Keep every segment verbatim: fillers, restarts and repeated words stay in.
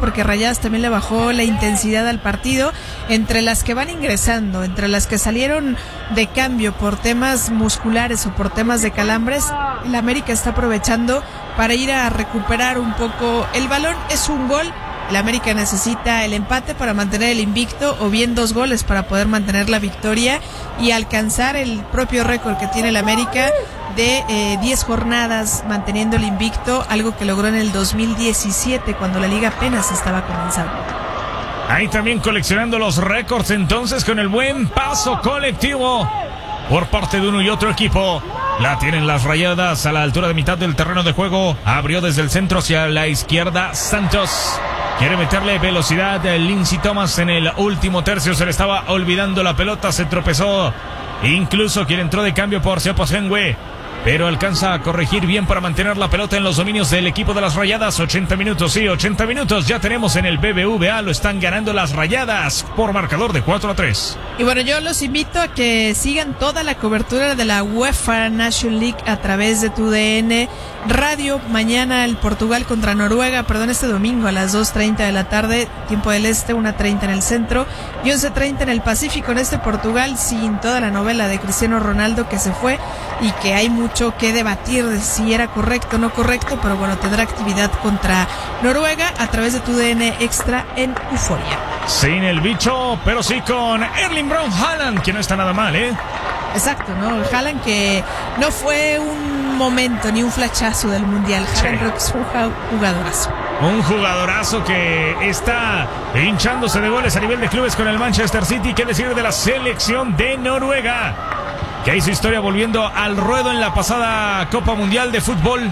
porque Rayadas también le bajó la intensidad al partido. Entre las que van ingresando, entre las que salieron de cambio por temas musculares o por temas de calambres, el América está aprovechando para ir a recuperar un poco el balón. Es un gol. El América necesita el empate para mantener el invicto, o bien dos goles para poder mantener la victoria y alcanzar el propio récord que tiene el América de eh, diez jornadas manteniendo el invicto, algo que logró en el dos mil diecisiete cuando la liga apenas estaba comenzando. Ahí también coleccionando los récords entonces con el buen paso colectivo por parte de uno y otro equipo. La tienen las Rayadas a la altura de mitad del terreno de juego. Abrió desde el centro hacia la izquierda Santos. Quiere meterle velocidad a Lindsey Thomas en el último tercio. Se le estaba olvidando la pelota, se tropezó. Incluso quien entró de cambio por Seoposengue, pero alcanza a corregir bien para mantener la pelota en los dominios del equipo de las Rayadas. ochenta minutos, sí, ochenta minutos ya tenemos en el B B V A. Lo están ganando las Rayadas por marcador de cuatro a tres. Y bueno, yo los invito a que sigan toda la cobertura de la UEFA Nation League a través de tu D N Radio. Mañana el Portugal contra Noruega, perdón, este domingo a las dos treinta de la tarde, tiempo del este, una treinta en el centro y once treinta en el Pacífico. En este Portugal sin toda la novela de Cristiano Ronaldo, que se fue y que hay mucho que debatir de si era correcto o no correcto, pero bueno, tendrá actividad contra Noruega a través de tu D N Extra en Euforia. Sin el bicho, pero sí con Erling Braut Haaland, que no está nada mal, ¿eh? Exacto, ¿no? Haaland, que no fue un momento ni un flachazo del Mundial. Haaland, sí, creo que es un jugadorazo. Un jugadorazo que está hinchándose de goles a nivel de clubes con el Manchester City. ¿Qué decir de la selección de Noruega, que hizo historia volviendo al ruedo en la pasada Copa Mundial de Fútbol?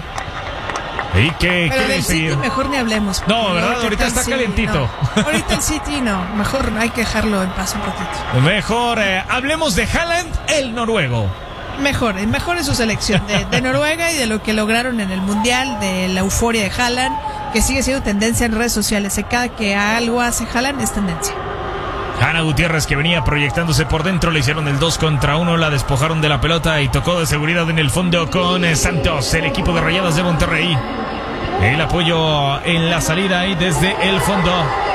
¿Y qué Pero quiere del decir? City mejor ni hablemos. No, ¿verdad? Ahorita está sí, calentito. No. Ahorita el City no. Mejor hay que dejarlo en paz un poquito. Mejor eh, hablemos de Haaland, el noruego. Mejor, mejor es su selección de, de Noruega y de lo que lograron en el Mundial, de la euforia de Haaland, que sigue siendo tendencia en redes sociales. Cada que algo hace Haaland es tendencia. Hanna Gutiérrez, que venía proyectándose por dentro, le hicieron el dos contra uno, la despojaron de la pelota y tocó de seguridad en el fondo con Santos, el equipo de Rayadas de Monterrey. El apoyo en la salida ahí desde el fondo,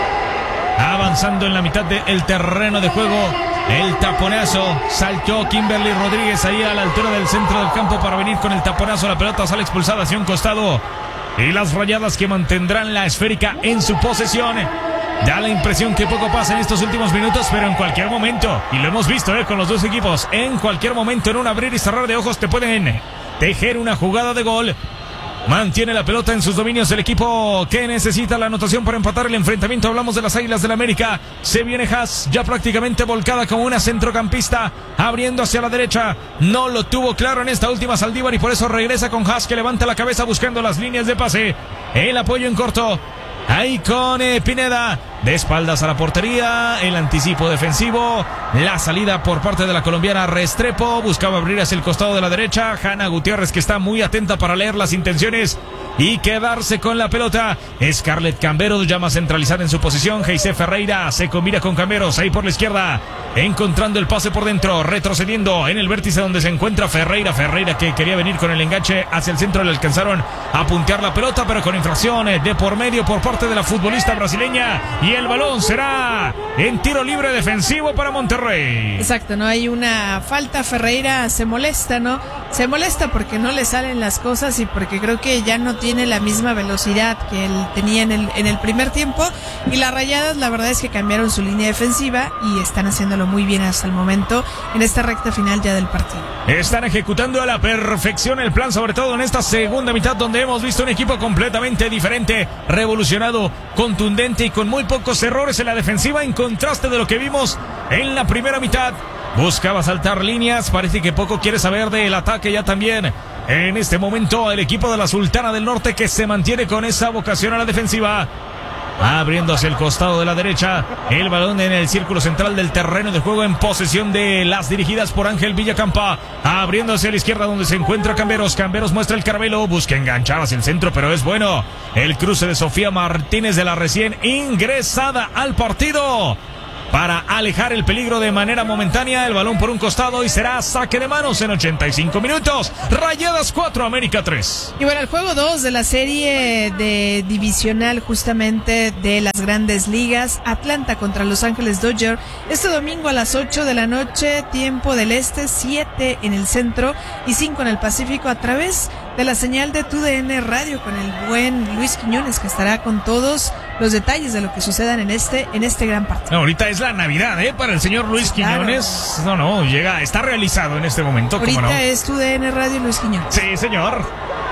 avanzando en la mitad del terreno de juego. El taponazo, saltó Kimberly Rodríguez ahí a la altura del centro del campo para venir con el taponazo. La pelota sale expulsada hacia un costado y las Rayadas, que mantendrán la esférica en su posesión. Da la impresión que poco pasa en estos últimos minutos, pero en cualquier momento, y lo hemos visto eh, con los dos equipos, en cualquier momento, en un abrir y cerrar de ojos, te pueden tejer una jugada de gol. Mantiene la pelota en sus dominios el equipo que necesita la anotación para empatar el enfrentamiento. Hablamos de las Águilas del América. Se viene Haas, ya prácticamente volcada como una centrocampista, abriendo hacia la derecha. No lo tuvo claro en esta última Saldívar y por eso regresa con Haas, que levanta la cabeza buscando las líneas de pase. El apoyo en corto. Ahí con eh, Pineda, de espaldas a la portería, el anticipo defensivo, la salida por parte de la colombiana Restrepo, buscaba abrir hacia el costado de la derecha. Hanna Gutiérrez, que está muy atenta para leer las intenciones y quedarse con la pelota. Scarlett Camberos, ya más centralizada en su posición. Geise Ferreira se combina con Camberos ahí por la izquierda, encontrando el pase por dentro, retrocediendo en el vértice donde se encuentra Ferreira. Ferreira, que quería venir con el enganche hacia el centro, le alcanzaron a puntear la pelota, pero con infracción de por medio por parte de la futbolista brasileña, y el balón será en tiro libre defensivo para Monterrey. Exacto, no hay una falta. Ferreira se molesta, ¿no? Se molesta porque no le salen las cosas y porque creo que ya no tiene la misma velocidad que él tenía en el, en el primer tiempo. Y las Rayadas, la verdad es que cambiaron su línea defensiva y están haciéndolo muy bien hasta el momento en esta recta final ya del partido. Están ejecutando a la perfección el plan, sobre todo en esta segunda mitad, donde hemos visto un equipo completamente diferente, revolucionado, contundente y con muy pocos errores en la defensiva, en contraste de lo que vimos en la primera mitad. Buscaba saltar líneas, parece que poco quiere saber del ataque ya también. En este momento el equipo de la Sultana del Norte, que se mantiene con esa vocación a la defensiva. Abriendo hacia el costado de la derecha, el balón en el círculo central del terreno de juego en posesión de las dirigidas por Ángel Villacampa. Abriendo hacia la izquierda donde se encuentra Camberos. Camberos muestra el caramelo, busca enganchar hacia el centro, pero es bueno el cruce de Sofía Martínez, de la recién ingresada al partido. para alejar el peligro de manera momentánea. El balón por un costado y será saque de manos en ochenta y cinco minutos. Rayadas cuatro, América tres. Y bueno, el juego dos de la serie de divisional justamente de las grandes ligas, Atlanta contra Los Ángeles Dodgers, este domingo a las ocho de la noche, tiempo del este, siete en el centro y cinco en el Pacífico, a través de la señal de T U D N Radio, con el buen Luis Quiñones, que estará con todos los detalles de lo que sucedan en este en este gran partido. No, ahorita es la Navidad, ¿eh? Para el señor Luis claro. Quiñones. No, no, llega, está realizado en este momento. Ahorita ¿cómo no? Es T U D N Radio Luis Quiñones. Sí, señor.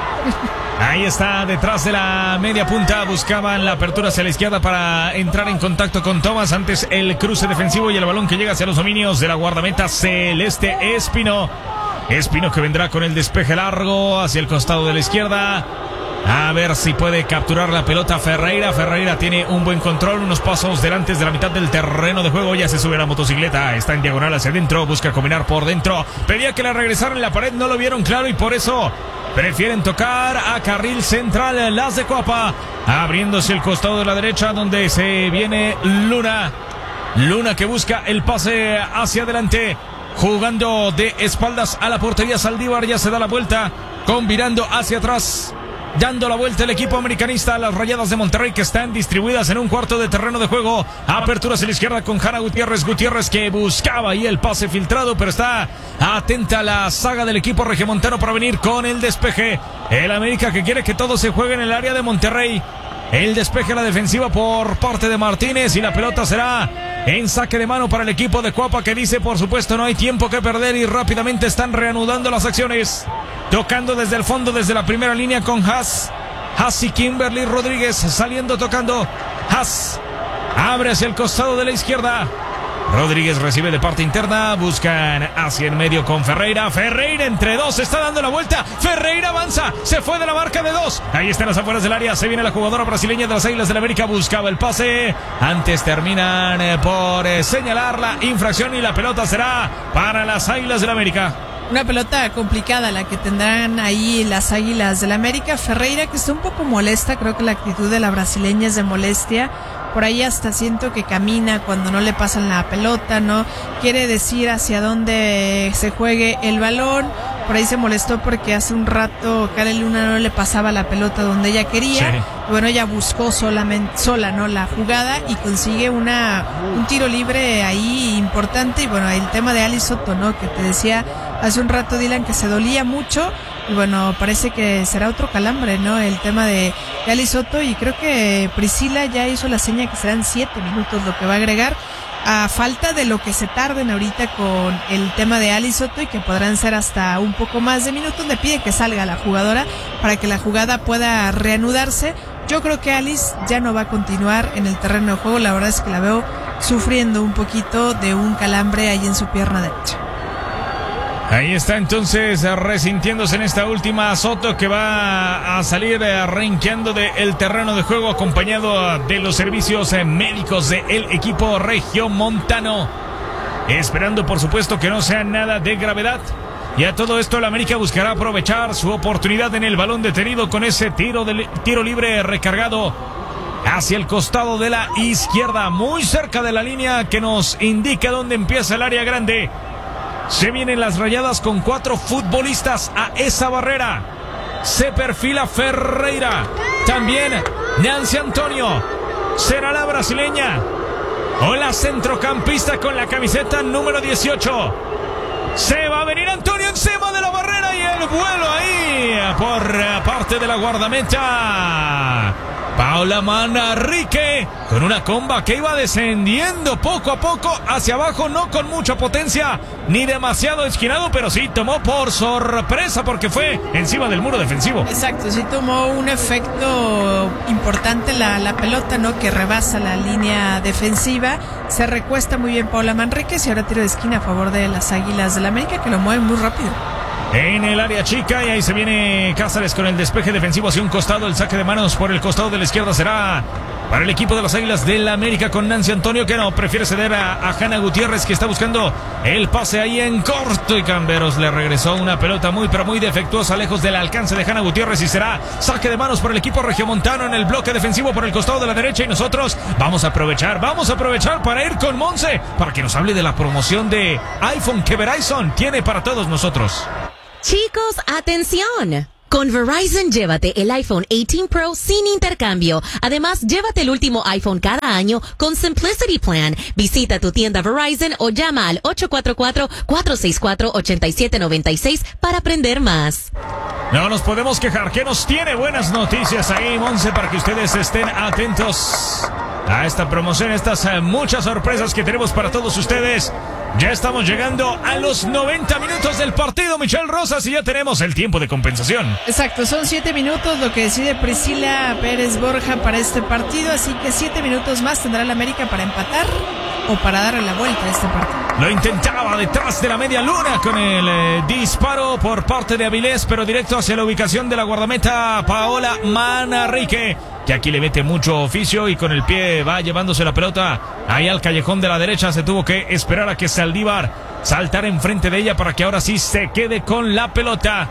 Ahí está, detrás de la media punta, buscaban la apertura hacia la izquierda para entrar en contacto con Thomas. Antes el cruce defensivo y el balón que llega hacia los dominios de la guardameta celeste Espino. Espino que vendrá con el despeje largo hacia el costado de la izquierda. A ver si puede capturar la pelota Ferreira. Ferreira tiene un buen control, unos pasos delante de la mitad del terreno de juego. Ya se sube a la motocicleta, está en diagonal hacia adentro, busca combinar por dentro. Pedía que la regresaran en la pared, no lo vieron claro y por eso prefieren tocar a carril central las de Coapa, abriéndose el costado de la derecha donde se viene Luna. Luna que busca el pase hacia adelante, jugando de espaldas a la portería. Saldívar ya se da la vuelta, combinando hacia atrás, dando la vuelta el equipo americanista a las Rayadas de Monterrey, que están distribuidas en un cuarto de terreno de juego. Aperturas a la izquierda con Hanna Gutiérrez. Gutiérrez que buscaba ahí el pase filtrado, pero está atenta la saga del equipo regiomontano para venir con el despeje. El América que quiere que todo se juegue en el área de Monterrey. El despeje a la defensiva por parte de Martínez y la pelota será en saque de mano para el equipo de Coapa, que dice por supuesto no hay tiempo que perder y rápidamente están reanudando las acciones. Tocando desde el fondo, desde la primera línea con Haas. Haas y Kimberly Rodríguez saliendo tocando. Haas abre hacia el costado de la izquierda. Rodríguez recibe de parte interna, buscan hacia el medio con Ferreira. Ferreira entre dos, está dando la vuelta. Ferreira avanza, se fue de la marca de dos. Ahí están las afueras del área, se viene la jugadora brasileña de las Águilas del América, buscaba el pase. Antes terminan por señalar la infracción y la pelota será para las Águilas del América. Una pelota complicada la que tendrán ahí las Águilas del América. Ferreira que está un poco molesta, creo que la actitud de la brasileña es de molestia. Por ahí hasta siento que camina cuando no le pasan la pelota, ¿no? Quiere decir hacia dónde se juegue el balón. Por ahí se molestó porque hace un rato Karen Luna no le pasaba la pelota donde ella quería. Sí. Bueno, ella buscó solamente, sola, ¿no? La jugada y consigue una un tiro libre ahí importante. Y bueno, el tema de Ali Soto, ¿no? Que te decía hace un rato, Dylan, que se dolía mucho. Y bueno, parece que será otro calambre, ¿no? El tema de, de Ali Soto. Y creo que Priscila ya hizo la seña que serán siete minutos lo que va a agregar, a falta de lo que se tarden ahorita con el tema de Ali Soto, y que podrán ser hasta un poco más de minutos. Le pide que salga la jugadora para que la jugada pueda reanudarse. Yo creo que Alice ya no va a continuar en el terreno de juego. La verdad es que la veo sufriendo un poquito de un calambre ahí en su pierna derecha. Ahí está entonces resintiéndose en esta última Soto, que va a salir renqueando del terreno de juego, acompañado de los servicios médicos del equipo regiomontano, esperando por supuesto que no sea nada de gravedad. Y a todo esto el América buscará aprovechar su oportunidad en el balón detenido con ese tiro, de, tiro libre recargado hacia el costado de la izquierda, muy cerca de la línea que nos indica dónde empieza el área grande. Se vienen las Rayadas con cuatro futbolistas a esa barrera. Se perfila Ferreira. También Nancy Antonio. Será la brasileña o la centrocampista con la camiseta número dieciocho. Se va a venir Antonio encima de la barrera y el vuelo ahí por parte de la guardameta Paula Manrique, con una comba que iba descendiendo poco a poco hacia abajo, no con mucha potencia ni demasiado esquinado, pero sí tomó por sorpresa porque fue encima del muro defensivo. Exacto, sí tomó un efecto importante la, la pelota, ¿no? Que rebasa la línea defensiva. Se recuesta muy bien Paula Manríquez y ahora tiro de esquina a favor de las Águilas del América, que lo mueven muy rápido. En el área chica, y ahí se viene Cáceres con el despeje defensivo hacia un costado. El saque de manos por el costado de la izquierda será para el equipo de las Águilas del la América con Nancy Antonio, que no prefiere ceder a, a Hanna Gutiérrez, que está buscando el pase ahí en corto, y Camberos le regresó una pelota muy pero muy defectuosa lejos del alcance de Hanna Gutiérrez, y será saque de manos por el equipo regiomontano en el bloque defensivo por el costado de la derecha. Y nosotros vamos a aprovechar, vamos a aprovechar para ir con Monse para que nos hable de la promoción de iPhone que Verizon tiene para todos nosotros. Chicos, atención. Con Verizon, llévate el iPhone dieciocho Pro sin intercambio. Además, llévate el último iPhone cada año con Simplicity Plan. Visita tu tienda Verizon o llama al ocho cuatro cuatro, cuatro seis cuatro, ocho siete nueve seis para aprender más. No nos podemos quejar, que nos tiene buenas noticias ahí, Monse, para que ustedes estén atentos a esta promoción, estas uh, muchas sorpresas que tenemos para todos ustedes. Ya estamos llegando a los noventa minutos del partido, Michelle Rosas, y ya tenemos el tiempo de compensación. Exacto, son siete minutos lo que decide Priscila Pérez Borja para este partido, así que siete minutos más tendrá el América para empatar o para darle la vuelta a este partido. Lo intentaba detrás de la media luna con el eh, disparo por parte de Avilés, pero directo hacia la ubicación de la guardameta Paola Manarrique, que aquí le mete mucho oficio y con el pie va llevándose la pelota ahí al callejón de la derecha. Se tuvo que esperar a que Saldívar saltara enfrente de ella para que ahora sí se quede con la pelota.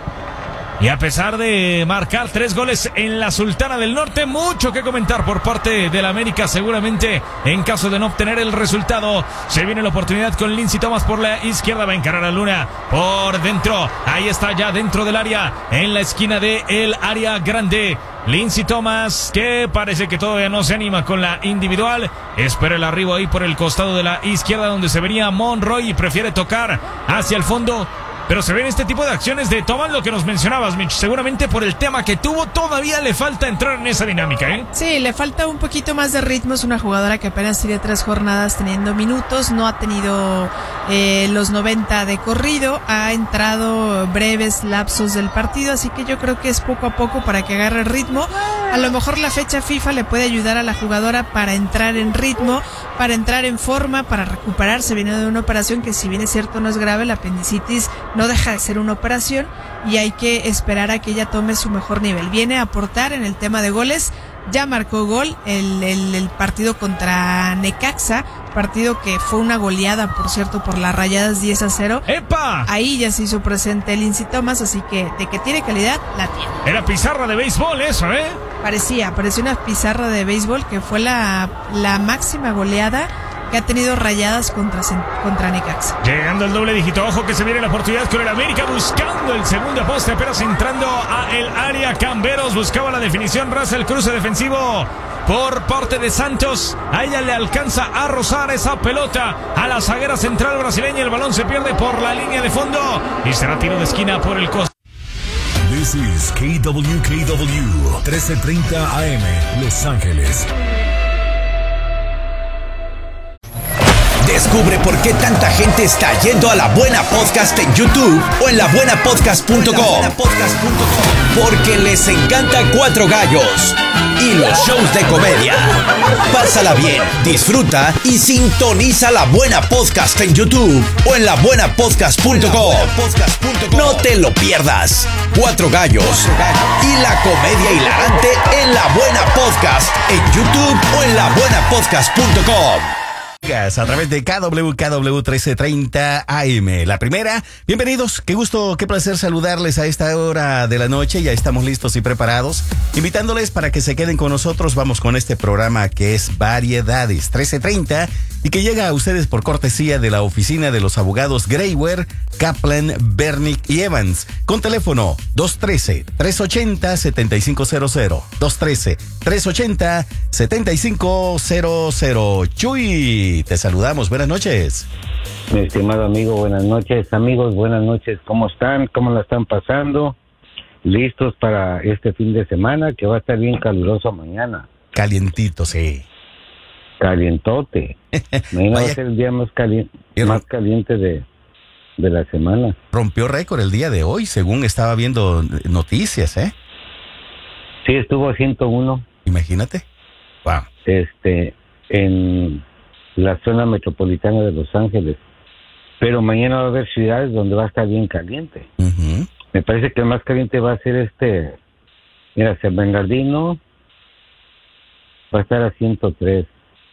Y a pesar de marcar tres goles en la Sultana del Norte, mucho que comentar por parte del América. Seguramente, en caso de no obtener el resultado, se viene la oportunidad con Lindsay Thomas por la izquierda. Va a encarar a Luna por dentro. Ahí está ya dentro del área, en la esquina del área grande. Lindsay Thomas, que parece que todavía no se anima con la individual. Espera el arribo ahí por el costado de la izquierda, donde se venía Monroy, y prefiere tocar hacia el fondo. Pero se ven este tipo de acciones de Thomas, lo que nos mencionabas, Mitch. Seguramente por el tema que tuvo, todavía le falta entrar en esa dinámica, ¿eh? Sí, le falta un poquito más de ritmo. Es una jugadora que apenas tiene tres jornadas teniendo minutos. No ha tenido eh, los noventa de corrido. Ha entrado breves lapsos del partido. Así que yo creo que es poco a poco para que agarre el ritmo. A lo mejor la fecha FIFA le puede ayudar a la jugadora para entrar en ritmo, para entrar en forma, para recuperarse. Viene de una operación que, si bien es cierto no es grave, la apendicitis no deja de ser una operación y hay que esperar a que ella tome su mejor nivel. Viene a aportar en el tema de goles. Ya marcó gol el, el, el partido contra Necaxa, partido que fue una goleada, por cierto, por las Rayadas diez a cero. ¡Epa! Ahí ya se hizo presente Lindsay Thomas, así que de que tiene calidad, la tiene. Era pizarra de béisbol eso, ¿eh? Parecía, parecía una pizarra de béisbol, que fue la, la máxima goleada que ha tenido Rayadas contra, contra Necaxa. Llegando el doble dígito, ojo que se viene la oportunidad con el América, buscando el segundo poste, apenas entrando a el área. Camberos buscaba la definición, raza el cruce defensivo por parte de Santos. A ella le alcanza a rozar esa pelota a la zaguera central brasileña. El balón se pierde por la línea de fondo y será tiro de esquina por el costo. This is K W K W trece treinta A M Los Ángeles. Descubre por qué tanta gente está yendo a La Buena Podcast en YouTube o en la buena podcast punto com. Porque les encanta Cuatro Gallos y los shows de comedia. Pásala bien, disfruta y sintoniza La Buena Podcast en YouTube o en la buena podcast punto com. No te lo pierdas. Cuatro Gallos y la comedia hilarante en La Buena Podcast en YouTube o en la buena podcast punto com. A través de K W K W trece treinta A M. La primera, bienvenidos, qué gusto, qué placer saludarles a esta hora de la noche. Ya estamos listos y preparados, invitándoles para que se queden con nosotros. Vamos con este programa que es Variedades trece treinta y que llega a ustedes por cortesía de la oficina de los abogados Greywer, Kaplan, Bernick y Evans, con teléfono dos uno tres, tres ocho cero, siete cinco cero cero, dos uno tres, tres ocho cero, siete cinco cero cero. Chuy, te saludamos, buenas noches. Mi estimado amigo, buenas noches. Amigos, buenas noches. ¿Cómo están? ¿Cómo la están pasando? ¿Listos para este fin de semana que va a estar bien caluroso mañana? Calientito, sí. Calientote. Mañana va a ser el día más caliente, más caliente de, de la semana. Rompió récord el día de hoy, según estaba viendo noticias, ¿eh? Sí, estuvo a ciento uno. Imagínate. Wow. Este, en la zona metropolitana de Los Ángeles. Pero mañana va a haber ciudades donde va a estar bien caliente. Uh-huh. Me parece que el más caliente va a ser este, mira, San Bernardino, Va a estar a ciento tres.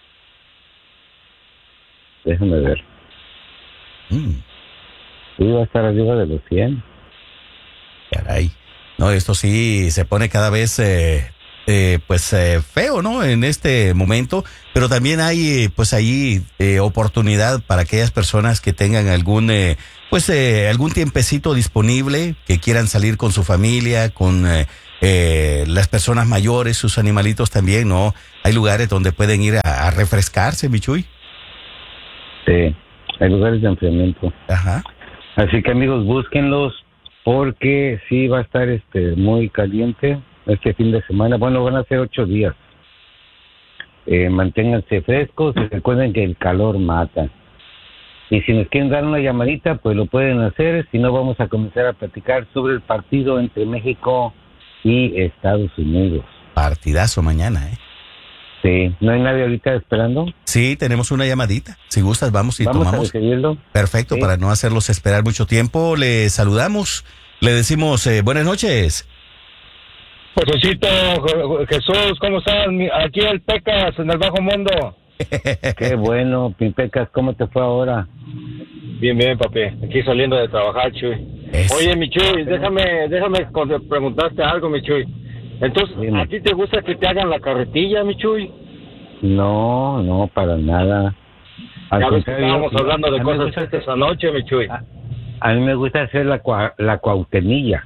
Déjame ver. Mm. Sí, va a estar arriba de los cien. Caray. No, esto sí se pone cada vez eh, eh, pues eh, feo, ¿no? En este momento, pero también hay pues ahí eh, oportunidad para aquellas personas que tengan algún eh, pues eh, algún tiempecito disponible, que quieran salir con su familia, con eh, eh, las personas mayores, sus animalitos también, ¿no? Hay lugares donde pueden ir a, a refrescarse, Michuy. Sí, hay lugares de enfriamiento. Ajá. Así que amigos, búsquenlos porque sí va a estar este muy caliente este fin de semana. Bueno, van a ser ocho días. Eh, manténganse frescos y recuerden que el calor mata. Y si nos quieren dar una llamadita, pues lo pueden hacer. Si no, vamos a comenzar a platicar sobre el partido entre México y Estados Unidos. Partidazo mañana, ¿eh? Sí, ¿no hay nadie ahorita esperando? Sí, tenemos una llamadita. Si gustas, vamos y Vamos tomamos. a recibirlo. Perfecto, Sí. para no hacerlos esperar mucho tiempo, le saludamos, le decimos eh, buenas noches. Josécito, Jesús, ¿cómo estás? Mi- Aquí el Pecas, en el Bajo Mundo. Qué bueno, Pimpecas, ¿cómo te fue ahora? Bien, bien, papi. Aquí saliendo de trabajar, Chuy. Eso. Oye, mi Chuy, déjame, déjame con- preguntarte algo, mi Chuy. Entonces, Dime. ¿a ti te gusta que te hagan la carretilla, mi Chuy? No, no, para nada. Al Ya ves que contrario, estábamos sí, hablando de a mí me cosas gusta tristes hacer- anoche, mi Chuy. a, a mí me gusta hacer la, cua- la cuautemilla.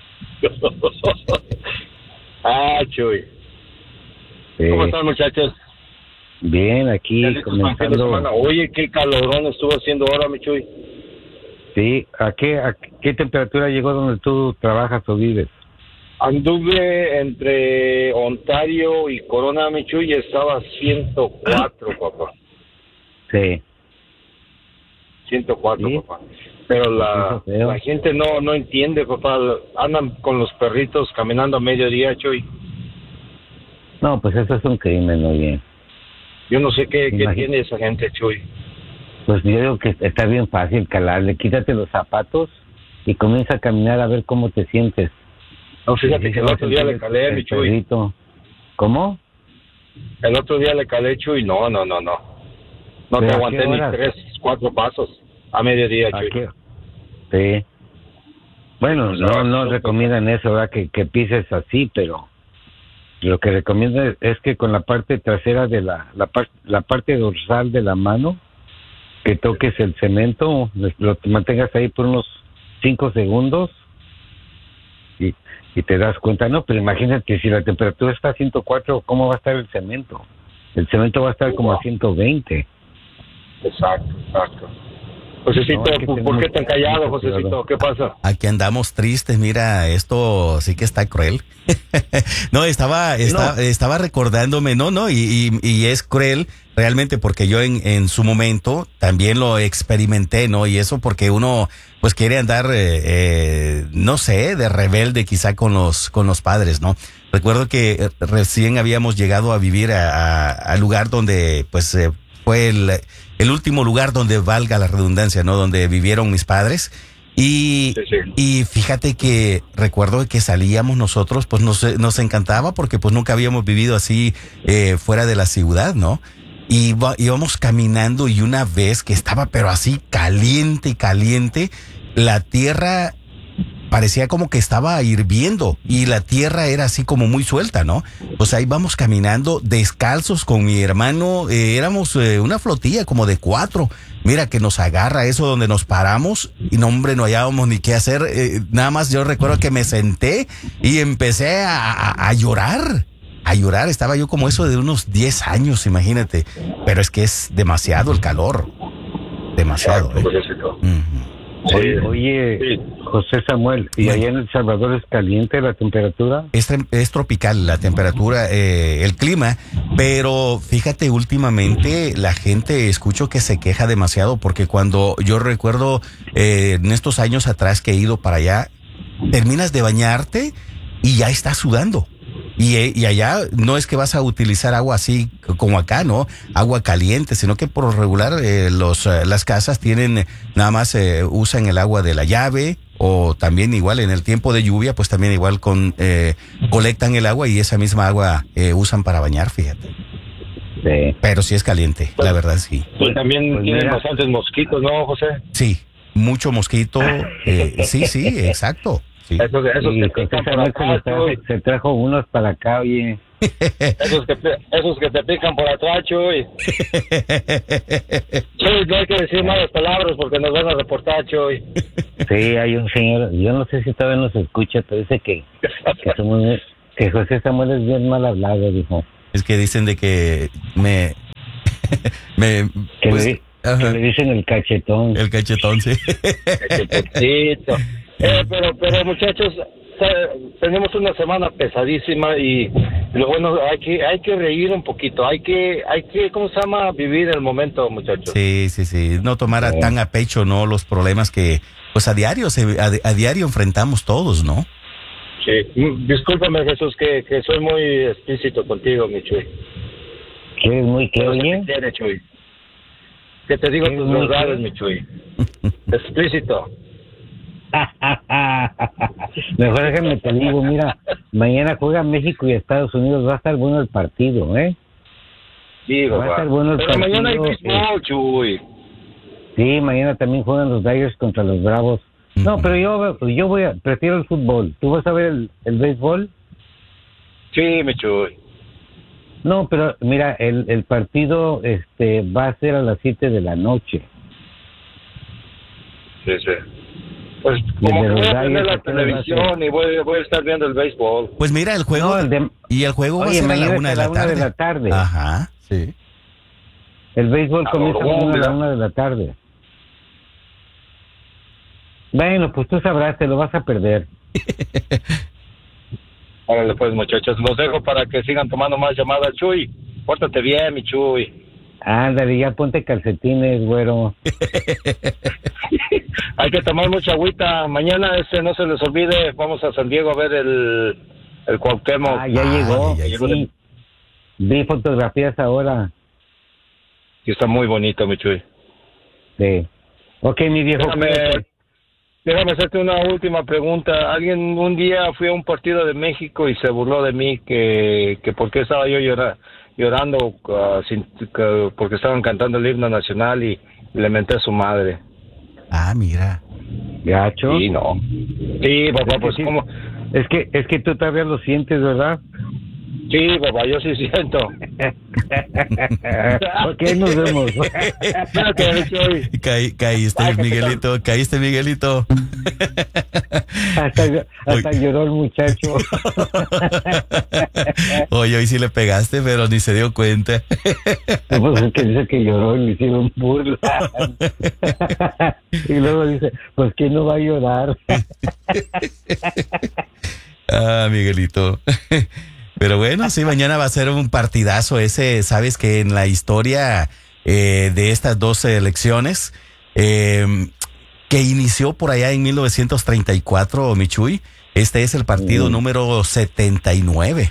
Ah, Chuy. Sí. ¿Cómo están, muchachos? Bien, aquí Ya listos para el fin de semana. comenzando. Oye, qué calorón estuvo haciendo ahora, mi Chuy. Sí, ¿a qué, a qué temperatura llegó donde tú trabajas o vives? Anduve entre Ontario y Corona, mi Chuy, y estaba ciento cuatro, papá. Sí. ciento cuatro, ¿Sí? papá. Pero la, Eso feo. la gente no no entiende, papá. Andan con los perritos caminando a mediodía, Chuy. No, pues eso es un crimen, oye. Yo no sé qué, qué Imagínate. tiene esa gente, Chuy. Pues yo digo que está bien fácil calarle. Quítate los zapatos y comienza a caminar a ver cómo te sientes. No, fíjate Sí, que el otro día le calé, el mi Chuy. perrito. ¿Cómo? El otro día le calé, Chuy. No, no, no, no. No ¿Pero te a qué aguanté ni horas? tres, cuatro pasos a mediodía, ¿A Chuy. qué? Sí. Bueno, no, no recomiendan eso, ¿verdad? Que, que pises así, pero lo que recomiendan es que con la parte trasera de la, la, par- la parte dorsal de la mano, que toques el cemento, lo mantengas ahí por unos cinco segundos y, y te das cuenta. No, pero imagínate, si la temperatura está a ciento cuatro, ¿cómo va a estar el cemento? El cemento va a estar como a ciento veinte. Exacto, exacto. Josecito, No, hay que ¿por, tener ¿por qué mucho- tan callado, mucho Josecito? cuidado. ¿Qué pasa? Aquí andamos tristes, mira, esto sí que está cruel. no, estaba, estaba, No. estaba recordándome, no, no, y, y, y es cruel realmente porque yo en, en su momento también lo experimenté, ¿no? Y eso porque uno pues quiere andar, eh, eh, no sé, de rebelde quizá con los, con los padres, ¿no? Recuerdo que recién habíamos llegado a vivir a, a, al lugar donde pues eh, fue el, el último lugar donde valga la redundancia, ¿no? Donde vivieron mis padres. Y, Sí, sí. y fíjate que recuerdo que salíamos nosotros, pues nos, nos encantaba porque pues nunca habíamos vivido así eh, fuera de la ciudad, ¿no? Y va- íbamos caminando y una vez que estaba pero así caliente, caliente, la tierra parecía como que estaba hirviendo y la tierra era así como muy suelta, ¿no? Pues ahí vamos caminando descalzos con mi hermano, eh, éramos eh, una flotilla como de cuatro. Mira que nos agarra eso donde nos paramos y no, hombre, no hallábamos ni qué hacer. Eh, nada más yo recuerdo que me senté y empecé a, a, a llorar. A llorar, estaba yo como eso de unos diez años, imagínate. Pero es que es demasiado el calor. Demasiado. Exacto, ¿eh? Josecito. Ujú. Oye, oye, Sí. José Samuel, ¿y Sí. allá en El Salvador es caliente la temperatura? Es, tem- es tropical la temperatura, eh, el clima, pero fíjate, últimamente la gente escucho que se queja demasiado porque cuando yo recuerdo eh, en estos años atrás que he ido para allá, terminas de bañarte y ya estás sudando. Y, eh, y allá no es que vas a utilizar agua así c- como acá, ¿no? Agua caliente, sino que por lo regular eh, los, eh, las casas tienen, nada más eh, usan el agua de la llave o también igual en el tiempo de lluvia, pues también igual con eh, colectan el agua y esa misma agua eh, usan para bañar, fíjate. Sí. Pero sí es caliente, Pues, la verdad sí. Y también Pues tienen mira. bastantes mosquitos, ¿no, José? Sí, mucho mosquito, eh, sí, sí, exacto. Sí. Esos, esos Y que José pican por Samuel se, atrás, los trajo, Chuy. se trajo unos para acá, oye. Esos que, pe- esos que te pican por atrás, Chuy. Chuy, no hay que decir malas palabras porque nos van a reportar, Chuy. Sí, hay un señor, yo no sé si todavía nos escucha, pero dice que, que, somos, que José Samuel es bien mal hablado, dijo. Es que dicen de que me... me Que, pues, le, ajá, que le dicen el cachetón. el cachetón, sí. Chiquitito. Eh, pero, pero muchachos, te- tenemos una semana pesadísima y lo bueno, hay que, hay que reír un poquito, hay que, hay que, ¿cómo se llama? Vivir el momento, muchachos. Sí, sí, sí. No tomar a- Sí. tan a pecho, ¿no? Los problemas que, pues a diario, se, a, a diario enfrentamos todos, ¿no? Sí. Mm, Discúlpame, Jesús, que, que soy muy explícito contigo, mi Chuy. Que eres muy que Pero se oye. te quiere, Chuy. Que te digo Sí, tus muy verdades, bien. mi Chuy. Explícito. Mejor déjame te digo, mira, mañana juega México y Estados Unidos, va a estar bueno el partido, ¿eh? Sí, Va a papá. estar bueno el Pero mañana hay partido, béisbol, Chuy. Sí, mañana también juegan los Dodgers contra los Bravos. No, Ujú. pero yo yo voy a, prefiero el fútbol. ¿Tú vas a ver el, el béisbol? Sí, mi Chuy. No, pero mira, el, el partido este va a ser a las siete de la noche. Sí, sí. Pues Y como de que voy los a prender Dodgers, la ¿a qué hora va a televisión y voy, voy a estar viendo el béisbol. Pues mira, el juego... No, el de- y el juego va a Oye, ser a la mañana una es de a la la una tarde. de la tarde. Ajá, sí. El béisbol Ah, comienza bueno, mañana a la mira. una de la tarde. Bueno, pues tú sabrás, te lo vas a perder. Órale, pues, muchachos, los dejo para que sigan tomando más llamadas. Chuy, pórtate bien, mi Chuy. Ándale, ya ponte calcetines, güero. Hay que tomar mucha agüita. Mañana, este, no se les olvide, vamos a San Diego a ver el, el Cuauhtémoc. Ah, ya Ah, llegó. ya, ya, Sí. Vi fotografías ahora. Y está muy bonito, mi Chuy. Sí. Ok, mi viejo. Déjame, cuídate. déjame hacerte una última pregunta. Alguien un día fui a un partido de México y se burló de mí que, que por qué estaba yo llora, llorando uh, sin, que- porque estaban cantando el himno nacional y le menté a su madre. Ah, mira. Gacho. Sí, no. Sí, papá, pues Sí. como... Es que, es que tú todavía lo sientes, ¿verdad? Sí, papá, yo sí siento. Ok, nos vemos. Espérate, mi Chuy. Caí- caíste, Ay, Miguelito, caíste, Miguelito. hasta hasta Uy. lloró el muchacho. Oye, hoy sí le pegaste, pero ni se dio cuenta. Pues es que dice que lloró y le hicieron burla. Y luego dice, pues ¿quién no va a llorar? Ah, Miguelito. Pero bueno, sí, mañana va a ser un partidazo ese. Sabes que en la historia eh, de estas dos elecciones, eh, que inició por allá en mil novecientos treinta y cuatro, Michuy, este es el partido Mm. número setenta y nueve.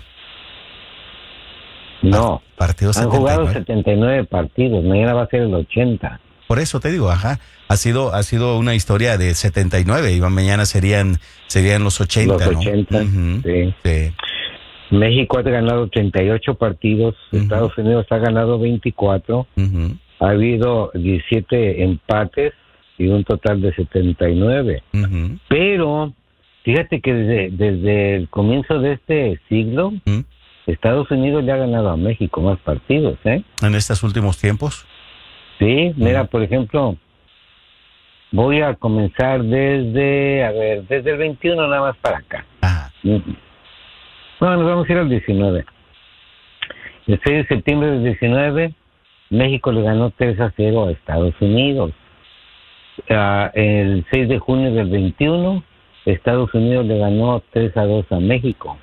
No, Partido han setenta y jugado nueve. setenta y nueve partidos, mañana va a ser el ochenta. Por eso te digo, ajá, ha sido ha sido una historia de setenta y nueve y mañana serían serían los ochenta, Los ¿no? ochenta, Ujú, sí. sí. México ha ganado treinta y ocho partidos, Ujú. Estados Unidos ha ganado veinticuatro, Ujú, ha habido diecisiete empates y un total de setenta y nueve. ujú, Pero fíjate que desde, desde el comienzo de este siglo, ujú. Estados Unidos le ha ganado a México más partidos, ¿eh? En estos últimos tiempos. Sí, mira, por ejemplo, voy a comenzar desde, a ver, desde el veintiuno nada más para acá. Ajá. Bueno, nos vamos a ir al diecinueve. El seis de septiembre del diecinueve, México le ganó tres a cero a Estados Unidos. Ah, el seis de junio del veintiuno, Estados Unidos le ganó tres a dos a México.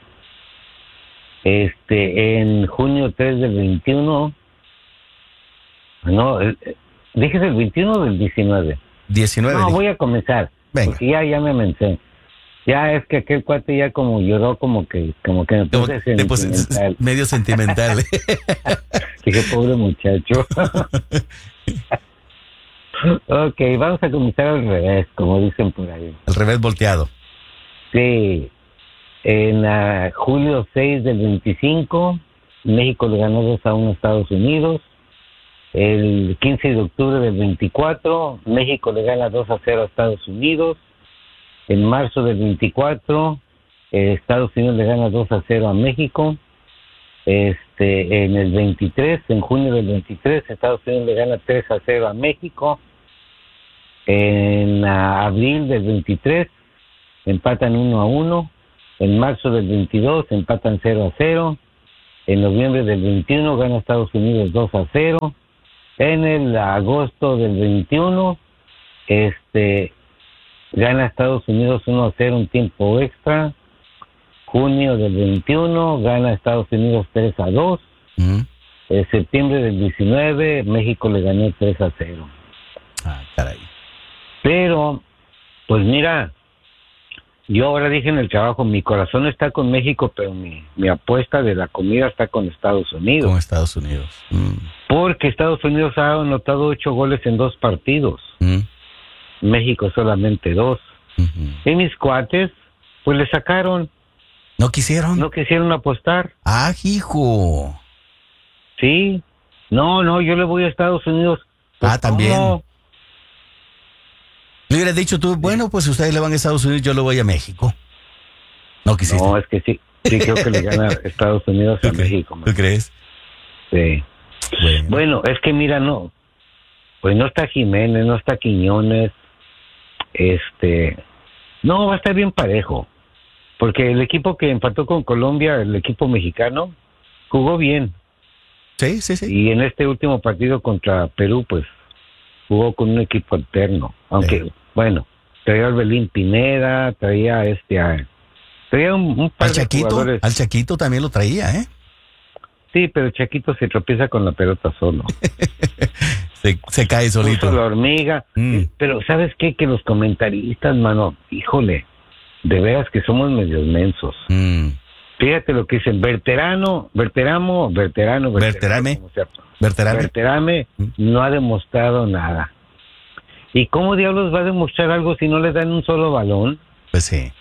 Este, en junio tres del veintiuno, no, el- ¿dije del veintiuno o del diecinueve? diecinueve. No, dije. voy a comenzar. Venga. Porque ya, ya me mencé. Ya es que aquel cuate ya como lloró, como que, como que me Como puse te puse- sentimental. medio sentimental. Dije, pobre muchacho. Ok, vamos a comenzar al revés, como dicen por ahí. Al revés volteado. Sí, en uh, julio seis del veinticinco, México le ganó dos a uno a Estados Unidos. El quince de octubre del veinticuatro, México le gana dos a cero a Estados Unidos. En marzo del veinticuatro, eh, Estados Unidos le gana dos a cero a México. Este, en el veintitrés, en junio del veintitrés, Estados Unidos le gana tres a cero a México. En uh, abril del veintitrés, empatan uno a uno. En marzo del veintidós, empatan cero a cero. En noviembre del veintiuno, gana Estados Unidos dos a cero. En el agosto del veintiuno, este, gana Estados Unidos uno a cero, un tiempo extra. Junio del veintiuno, gana Estados Unidos tres a dos. Mm. En septiembre del diecinueve, México le ganó tres a cero. Ah, caray. Pero, pues mira, yo ahora dije en el trabajo, mi corazón está con México, pero mi, mi apuesta de la comida está con Estados Unidos. Con Estados Unidos. Mm. Porque Estados Unidos ha anotado ocho goles en dos partidos. Mm. México solamente dos. Mm-hmm. Y mis cuates, pues le sacaron. ¿No quisieron? No quisieron apostar. Ah, hijo. Sí. No, no, yo le voy a Estados Unidos. Pues, ah, también. ¿cómo? Le hubieras dicho tú, bueno, pues ustedes le van a Estados Unidos, yo le voy a México. No quisiste. No, es que sí. Sí creo que le gana Estados Unidos a México. Man. ¿Tú crees? Sí. Bueno. Bueno, es que mira, no. Pues no está Jiménez, no está Quiñones. Este. No, va a estar bien parejo. Porque el equipo que empató con Colombia, el equipo mexicano, jugó bien. Sí, sí, sí. Y en este último partido contra Perú, pues, jugó con un equipo alterno. Aunque, sí. bueno, traía al Belín Pineda, traía este a, traía un, un par al de Chaquito, jugadores. Al Chaquito también lo traía, ¿eh? Sí, pero Chaquito se tropieza con la pelota solo. se, se cae solito. Puso la hormiga. Mm. Pero ¿sabes qué? Que los comentaristas, mano, híjole, de veras que somos medios mensos. Mm. Fíjate lo que dicen, veterano, veterano, veterano, Verterame, Verterame, Verterame ¿Mm? no ha demostrado nada. ¿Y cómo diablos va a demostrar algo si no le dan un solo balón? Pues sí.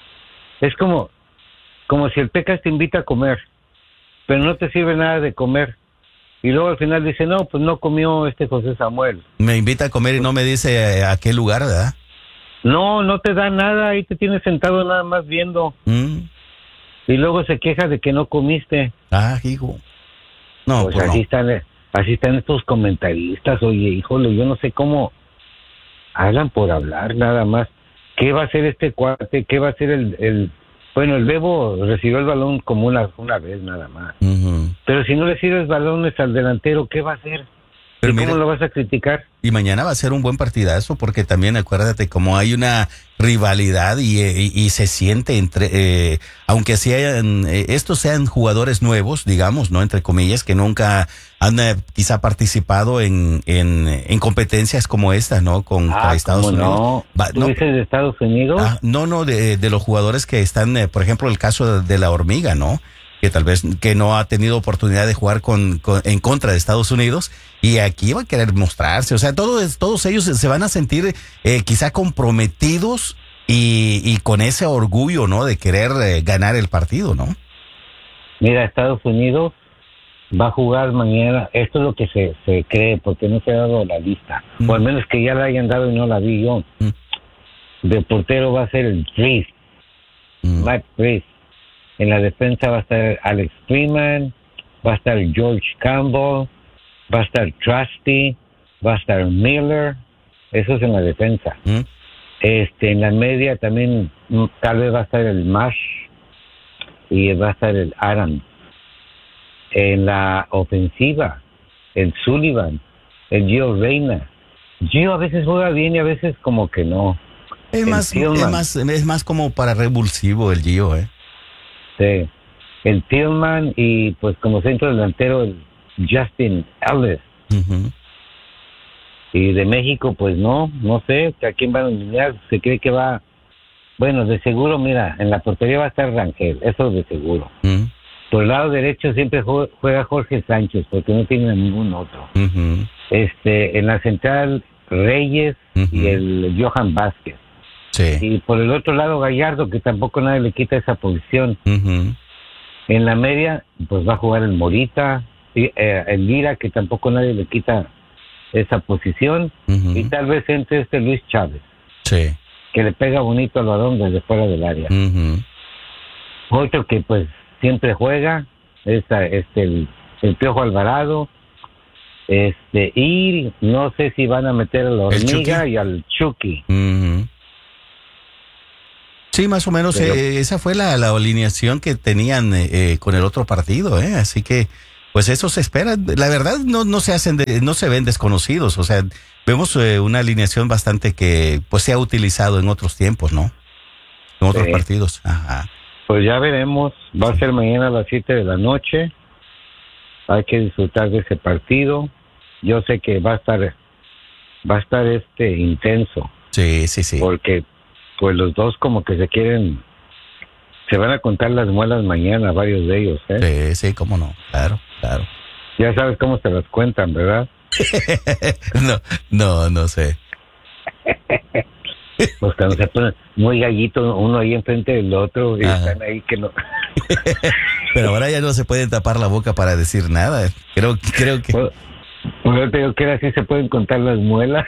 Es como, como si el Pecas te invita a comer, pero no te sirve nada de comer. Y luego al final dice, no, pues no comió este José Samuel. Me invita a comer y no me dice a qué lugar, ¿verdad? No, no te da nada, ahí te tienes sentado nada más viendo. Mm. Y luego se queja de que no comiste. Ah, hijo. No, pues, pues así no. están, así están estos comentaristas. Oye, híjole, yo no sé cómo hablan por hablar nada más. ¿Qué va a hacer este cuate? ¿Qué va a hacer el, el... Bueno, el Bebo recibió el balón como una, una vez nada más. Uh-huh. Pero si no le sirves balones al delantero, ¿qué va a hacer? Pero ¿Y mira, cómo lo vas a criticar? Y mañana va a ser un buen partidazo porque también acuérdate como hay una rivalidad y, y, y se siente entre, eh, aunque sean, eh, estos sean jugadores nuevos, digamos, ¿no? Entre comillas, que nunca han eh, quizá participado en, en, en competencias como esta, ¿no? Con Ah, Estados ¿cómo Unidos. no? Va, ¿Tú no, dices de Estados Unidos? ah, no, no, de, de los jugadores que están, eh, por ejemplo, el caso de, de la hormiga, ¿no? Que tal vez que no ha tenido oportunidad de jugar con, con en contra de Estados Unidos y aquí va a querer mostrarse, o sea, todos todos ellos se van a sentir eh, quizá comprometidos y, y con ese orgullo, ¿no? De querer eh, ganar el partido, ¿no? Mira, Estados Unidos va a jugar mañana, esto es lo que se, se cree, porque no se ha dado la lista, mm. o al menos que ya la hayan dado y no la vi yo. Mm. De portero va a ser el Priest, mm. Matt Priest. En la defensa va a estar Alex Freeman, va a estar George Campbell, va a estar Trusty, va a estar Miller. Eso es en la defensa. ¿Mm? Este, en la media también tal vez va a estar el Mash y va a estar el Adams. En la ofensiva, el Sullivan, el Gio Reyna. Gio a veces juega bien y a veces como que no. Es más, es más, es más como para revulsivo el Gio, ¿eh? Sí. El Tillman y pues como centro delantero el Justin Ellis. Uh-huh. Y de México pues no, no sé a quién van a alinear. Se cree que va, bueno, de seguro, mira, en la portería va a estar Rangel, eso de seguro. Uh-huh. Por el lado derecho siempre juega Jorge Sánchez porque no tiene ningún otro. Uh-huh. Este, en la central Reyes uh-huh. y el Johan Vázquez. Sí. Y por el otro lado Gallardo, que tampoco nadie le quita esa posición. Uh-huh. En la media, pues va a jugar el Morita, y, eh, el Lira, que tampoco nadie le quita esa posición. Uh-huh. Y tal vez entre este Luis Chávez, sí. que le pega bonito al balón desde fuera del área. Uh-huh. Otro que pues siempre juega es este el, el Piojo Alvarado. Este, y no sé si van a meter a la Hormiga y al Chucky. Uh-huh. Sí, más o menos Pero, eh, esa fue la, la alineación que tenían eh, eh, con el otro partido, ¿eh? Así que, pues eso se espera. La verdad, no, no se hacen, de, no se ven desconocidos. O sea, vemos eh, una alineación bastante que, pues, se ha utilizado en otros tiempos, ¿no? En otros sí. partidos. Ajá. Pues ya veremos. Va a ser mañana a las siete de la noche. Hay que disfrutar de ese partido. Yo sé que va a estar, va a estar este intenso. Sí, sí, sí. Porque pues los dos como que se quieren, se van a contar las muelas mañana, varios de ellos, ¿eh? Sí, sí, cómo no, claro, claro. Ya sabes cómo se las cuentan, ¿verdad? no, no, no sé. Pues cuando se ponen muy gallito uno ahí enfrente del otro y Ajá. están ahí que no. Pero ahora ya no se pueden tapar la boca para decir nada. Creo, creo que... Pues, pues yo te digo que así se pueden contar las muelas.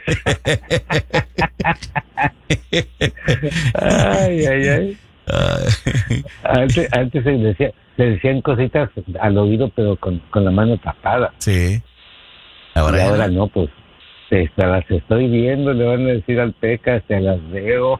Ay, ay, ay. Antes, antes se decía, se decían cositas al oído, pero con, con la mano tapada. Sí. Ahora, y ahora no, pues te, te las estoy viendo, le van a decir al Pecas, te las veo.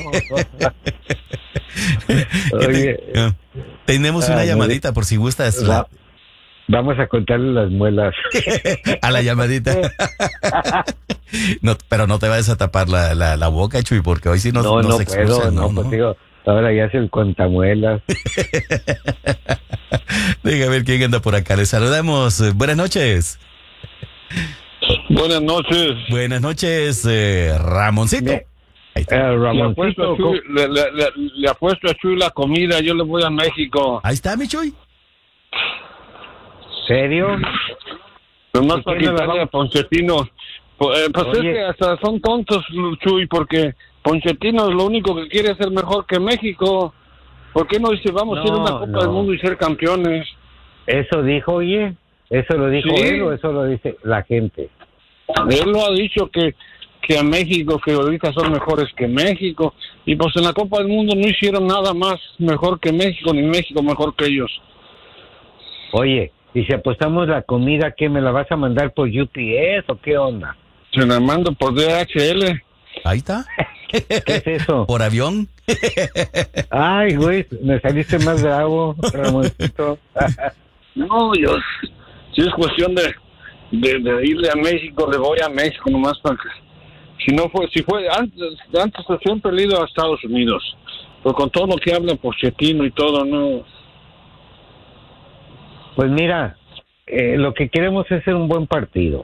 Oye, tenemos una ah, llamadita por si gustas. Va, vamos a contarle las muelas. A la llamadita. No, pero no te vayas a tapar la, la, la boca, Chuy, porque hoy sí nos, no, nos no expulsan, puedo, no, no, pues no. digo, ahora ya es el contamuelas. Deja ver quién anda por acá. Les saludamos. Buenas noches. Buenas noches. Buenas noches, eh, Ramoncito. Eh, Ahí está. eh, Le Ramoncito, apuesto, a Chuy, le, le- le- le apuesto a Chuy la comida, yo le voy a México. Ahí está, mi Chuy. ¿serio? Nomás ¿Y para quién me la quitarle va- a Ponchetino. Pues, eh, pues es Oye. que hasta son tontos, Chuy, porque Ponchetino lo único que quiere es ser mejor que México. ¿Por qué no dice vamos a ir a una No, Copa no. del Mundo y ser campeones? Eso dijo, oye, eso lo dijo Sí. él o eso lo dice la gente. Él lo ha dicho que, que a México, que ahorita son mejores que México. Y pues en la Copa del Mundo no hicieron nada más mejor que México, ni México mejor que ellos. Oye, y si apostamos la comida, ¿qué me la vas a mandar por U P S o qué onda? Se la mando por D H L. Ahí está. ¿Qué es eso? Por avión. Ay, güey, me saliste más bravo, Ramoncito. No, yo, si es cuestión de, de, de irle a México, le voy a México nomás para que, si no fue, si fue, antes, antes siempre he ido a Estados Unidos, pero con todo lo que habla Pochettino y todo, no. Pues mira, eh, lo que queremos es hacer un buen partido.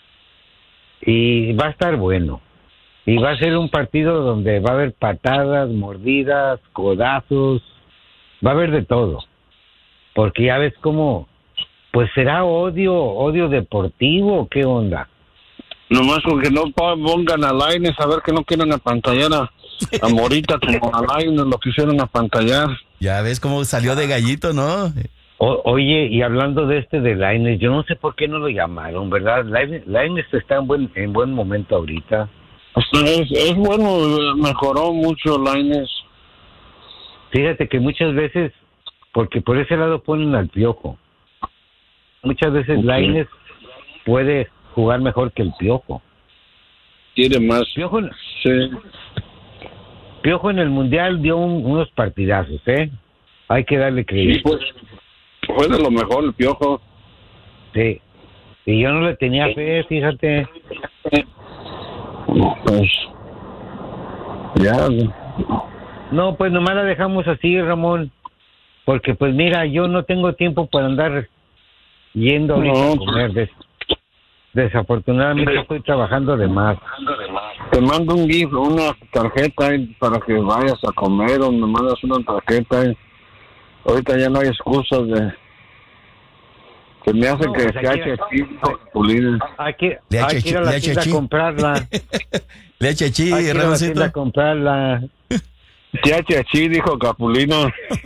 Y va a estar bueno. Y va a ser un partido donde va a haber patadas, mordidas, codazos, va a haber de todo. Porque ya ves cómo, pues será odio, odio deportivo, ¿qué onda? Nomás porque no pa- pongan a Lainez, a ver que no quieren apantallar a, a Morita como a Lainez lo quisieron apantallar. Ya ves cómo salió de gallito, ¿no? O- oye, y hablando de este de Lainez, yo no sé por qué no lo llamaron, ¿verdad? Lainez, Lainez está en buen, en buen momento ahorita. Es, es bueno, mejoró mucho Lainez. Fíjate que muchas veces, porque por ese lado ponen al Piojo, muchas veces Ok. Lainez puede jugar mejor que el Piojo. Quiere más. Piojo, Sí. Piojo en el Mundial dio un- unos partidazos, ¿eh? Hay que darle Sí, crédito. pues, fue de lo mejor el Piojo. Sí. Y yo no le tenía fe, fíjate. Pues, ya. No, pues nomás la dejamos así, Ramón. Porque pues mira, yo no tengo tiempo para andar yendo ahorita No, a comer. Des- desafortunadamente Sí. estoy trabajando de más. Te mando un GIF, una tarjeta eh, para que vayas a comer o me mandas una tarjeta. eh. Ahorita ya no hay excusas de... Se me hace No, que pues se aquí- hace aquí, Capulín. Hay que, Le hay echa que ir a chi- la le echa tienda a chi. comprarla. Le echa chi, Hay que ir a la Ramoncito. tienda a comprarla. Ya, chichi, dijo Capulino.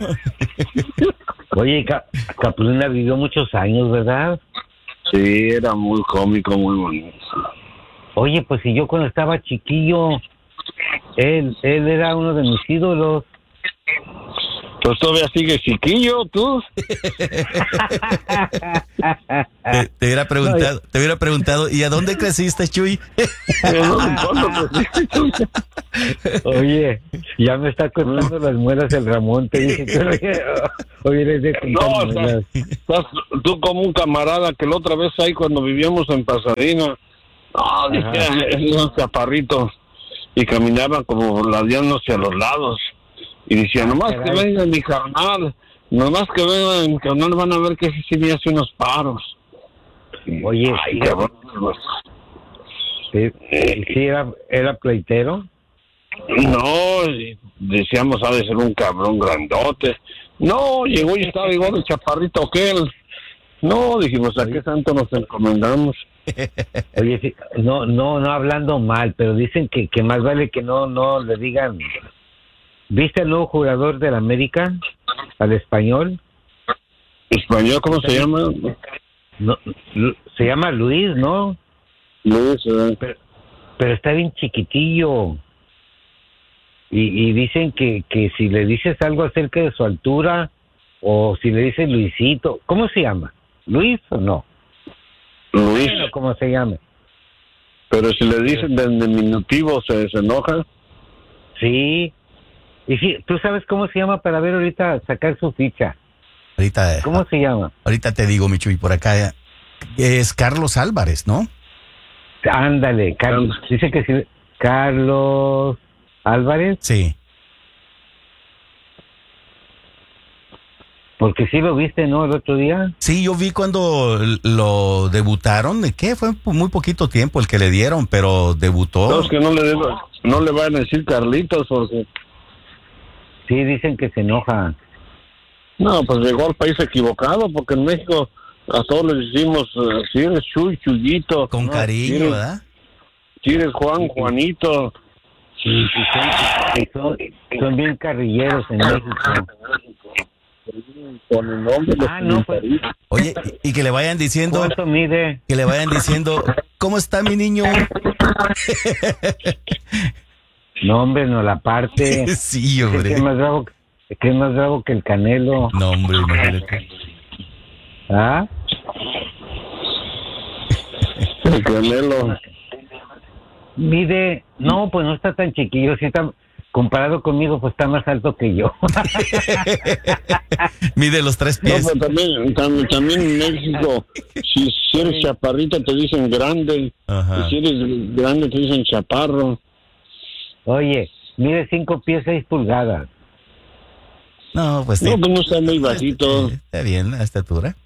Oye, Ca- Capulina vivió muchos años, ¿verdad? Sí, era muy cómico, muy bonito. Oye, pues si yo cuando estaba chiquillo, él, él era uno de mis ídolos. Pues todavía sigue chiquillo, tú. Te, te hubiera preguntado, te hubiera preguntado, ¿y a dónde creciste, Chuy? Oye, ya me está contando las muelas el Ramón, te dice que oye, eres de contar No, muelas. estás, estás tú como un camarada que la otra vez ahí cuando vivíamos en Pasadena, no, dije, unos chaparritos y caminaban como ladeándose a los lados y decía, nomás que caray. vengan mi carnal, nomás que vengan mi carnal van a ver que sí, sí me hace unos paros. Oye, Ay, sí, cabrón. sí, sí, era, era pleitero. No, y decíamos, ha de ser un cabrón grandote. No, llegó y estaba igual de chaparrito que él. No, dijimos, ¿a qué santo nos encomendamos? Oye, sí, no, no, no hablando mal, pero dicen que, que más vale que no, no le digan. ¿Viste al nuevo jugador del América? Al español. ¿Español cómo se llama? No, Lu- se llama Luis, ¿no? Luis, eh. Pero, pero está bien chiquitillo. Y, y dicen que, que si le dices algo acerca de su altura, o si le dices Luisito, ¿cómo se llama? ¿Luis o no? Luis, Bueno, ¿cómo se llama? pero si le dicen de diminutivo, ¿se, se enoja? Sí. Y sí, ¿tú sabes cómo se llama para ver ahorita sacar su ficha? Ahorita, ¿Cómo se llama? ahorita te digo, mi Chuy, por acá es Carlos Álvarez, ¿no? Ándale, Carlos. Dice que sí. Carlos Álvarez, Sí. porque sí lo viste, ¿no? El otro día. Sí, yo vi cuando lo debutaron, ¿qué? Fue muy poquito tiempo el que le dieron, pero debutó. No, es que no le, debo- no le van a decir Carlitos, porque... Sí, dicen que se enoja. No, pues llegó al país equivocado, porque en México a todos les decimos, eh, si eres Chuy, Chuyito. Con ¿no? cariño, Si eres- ¿verdad? Si eres Juan, Juanito. Y, y son, y son, son bien carrilleros en México. Con el nombre de Ah, no, pues. Oye, y y que le vayan diciendo, ¿Cuánto mide? que le vayan diciendo, ¿cómo está mi niño? No, hombre, no, la parte. Sí, Es que hombre. es más bravo, que es más bravo que el Canelo. No, hombre, imagínate. ¿Ah? El Canelo. Mide, no, pues no está tan chiquillo, sí está, comparado conmigo, pues está más alto que yo. Mide los tres No, pies. pero también, también, también en México, si, si eres chaparrito te dicen grande, Ajá. y si eres grande te dicen chaparro. Oye, mide cinco pies seis pulgadas. No, pues sí. No, pues no está muy bajito. Está bien la estatura.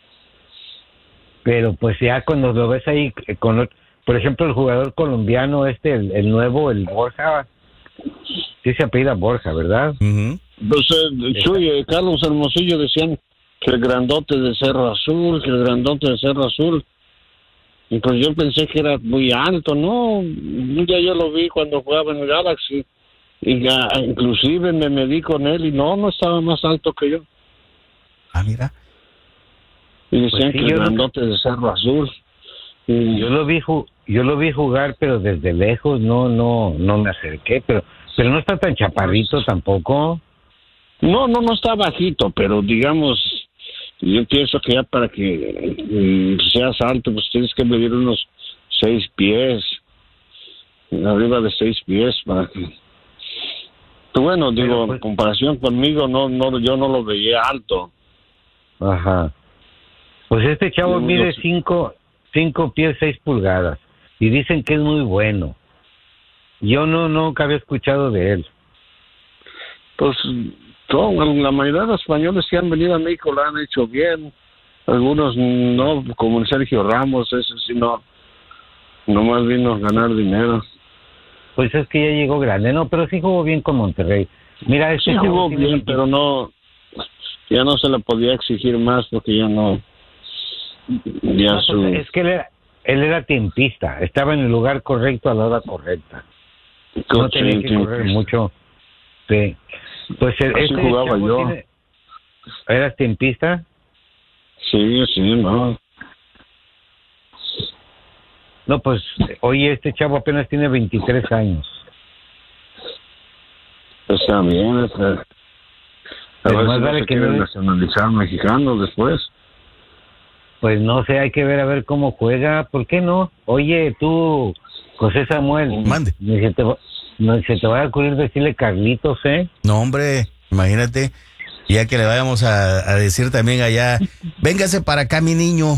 Pero pues ya cuando lo ves ahí, eh, con ot- por ejemplo, el jugador colombiano este, el, el nuevo, el Borja, sí se apellida Borja, ¿verdad? Ujú. Pues, eh, Chuy, eh, Carlos Hermosillo decían que el grandote de Cerro Azul, que el grandote de Cerro Azul. Y pues yo pensé que era muy alto, ¿no? Un día yo lo vi cuando jugaba en el Galaxy. Y ya, inclusive me medí con él y no, no estaba más alto que yo. Ah, mira. Y decían Pues sí, que el yo lo- grandote de Cerro Azul. Y Yo lo vi ju- yo lo vi jugar, pero desde lejos no no no me acerqué, pero pero no está tan chaparrito tampoco. no, no, no está bajito, pero digamos, yo pienso que ya para que mm, seas alto, pues tienes que medir unos seis pies, arriba de seis pies para que... Pero bueno, digo, Pero, pues- en comparación conmigo, no, no, yo no lo veía alto. Ajá. Pues este chavo No, no mide sé. cinco cinco pies seis pulgadas y dicen que es muy bueno. Yo no nunca había escuchado de él. Pues todo, la mayoría de los españoles que han venido a México lo han hecho bien. Algunos no, como el Sergio Ramos, ese sí no, nomás vino a ganar dinero. Pues es que ya llegó grande, no, pero sí jugó bien con Monterrey. Mira, este Sí chavo jugó tiene bien, veinti- pero no, ya no se le podía exigir más porque ya no, ya No, su... pues, es que él era, él era tiempista, estaba en el lugar correcto a la hora correcta. No tenía que correr mucho. Sí. Pues el, Así este jugaba chavo yo. tiene- ¿Eras tiempista? Sí, sí, no. No, pues, oye, este chavo apenas tiene veintitrés años. Está bien, está... A Pues ver más si no vale se que quieren no- nacionalizar mexicanos después. Pues no sé, hay que ver a ver cómo juega. ¿Por qué no? Oye, tú, José Samuel. Mande. Ni se te, va- no se te va a ocurrir decirle Carlitos, ¿eh? No, hombre, imagínate, ya que le vayamos a, a decir también allá, véngase para acá, mi niño.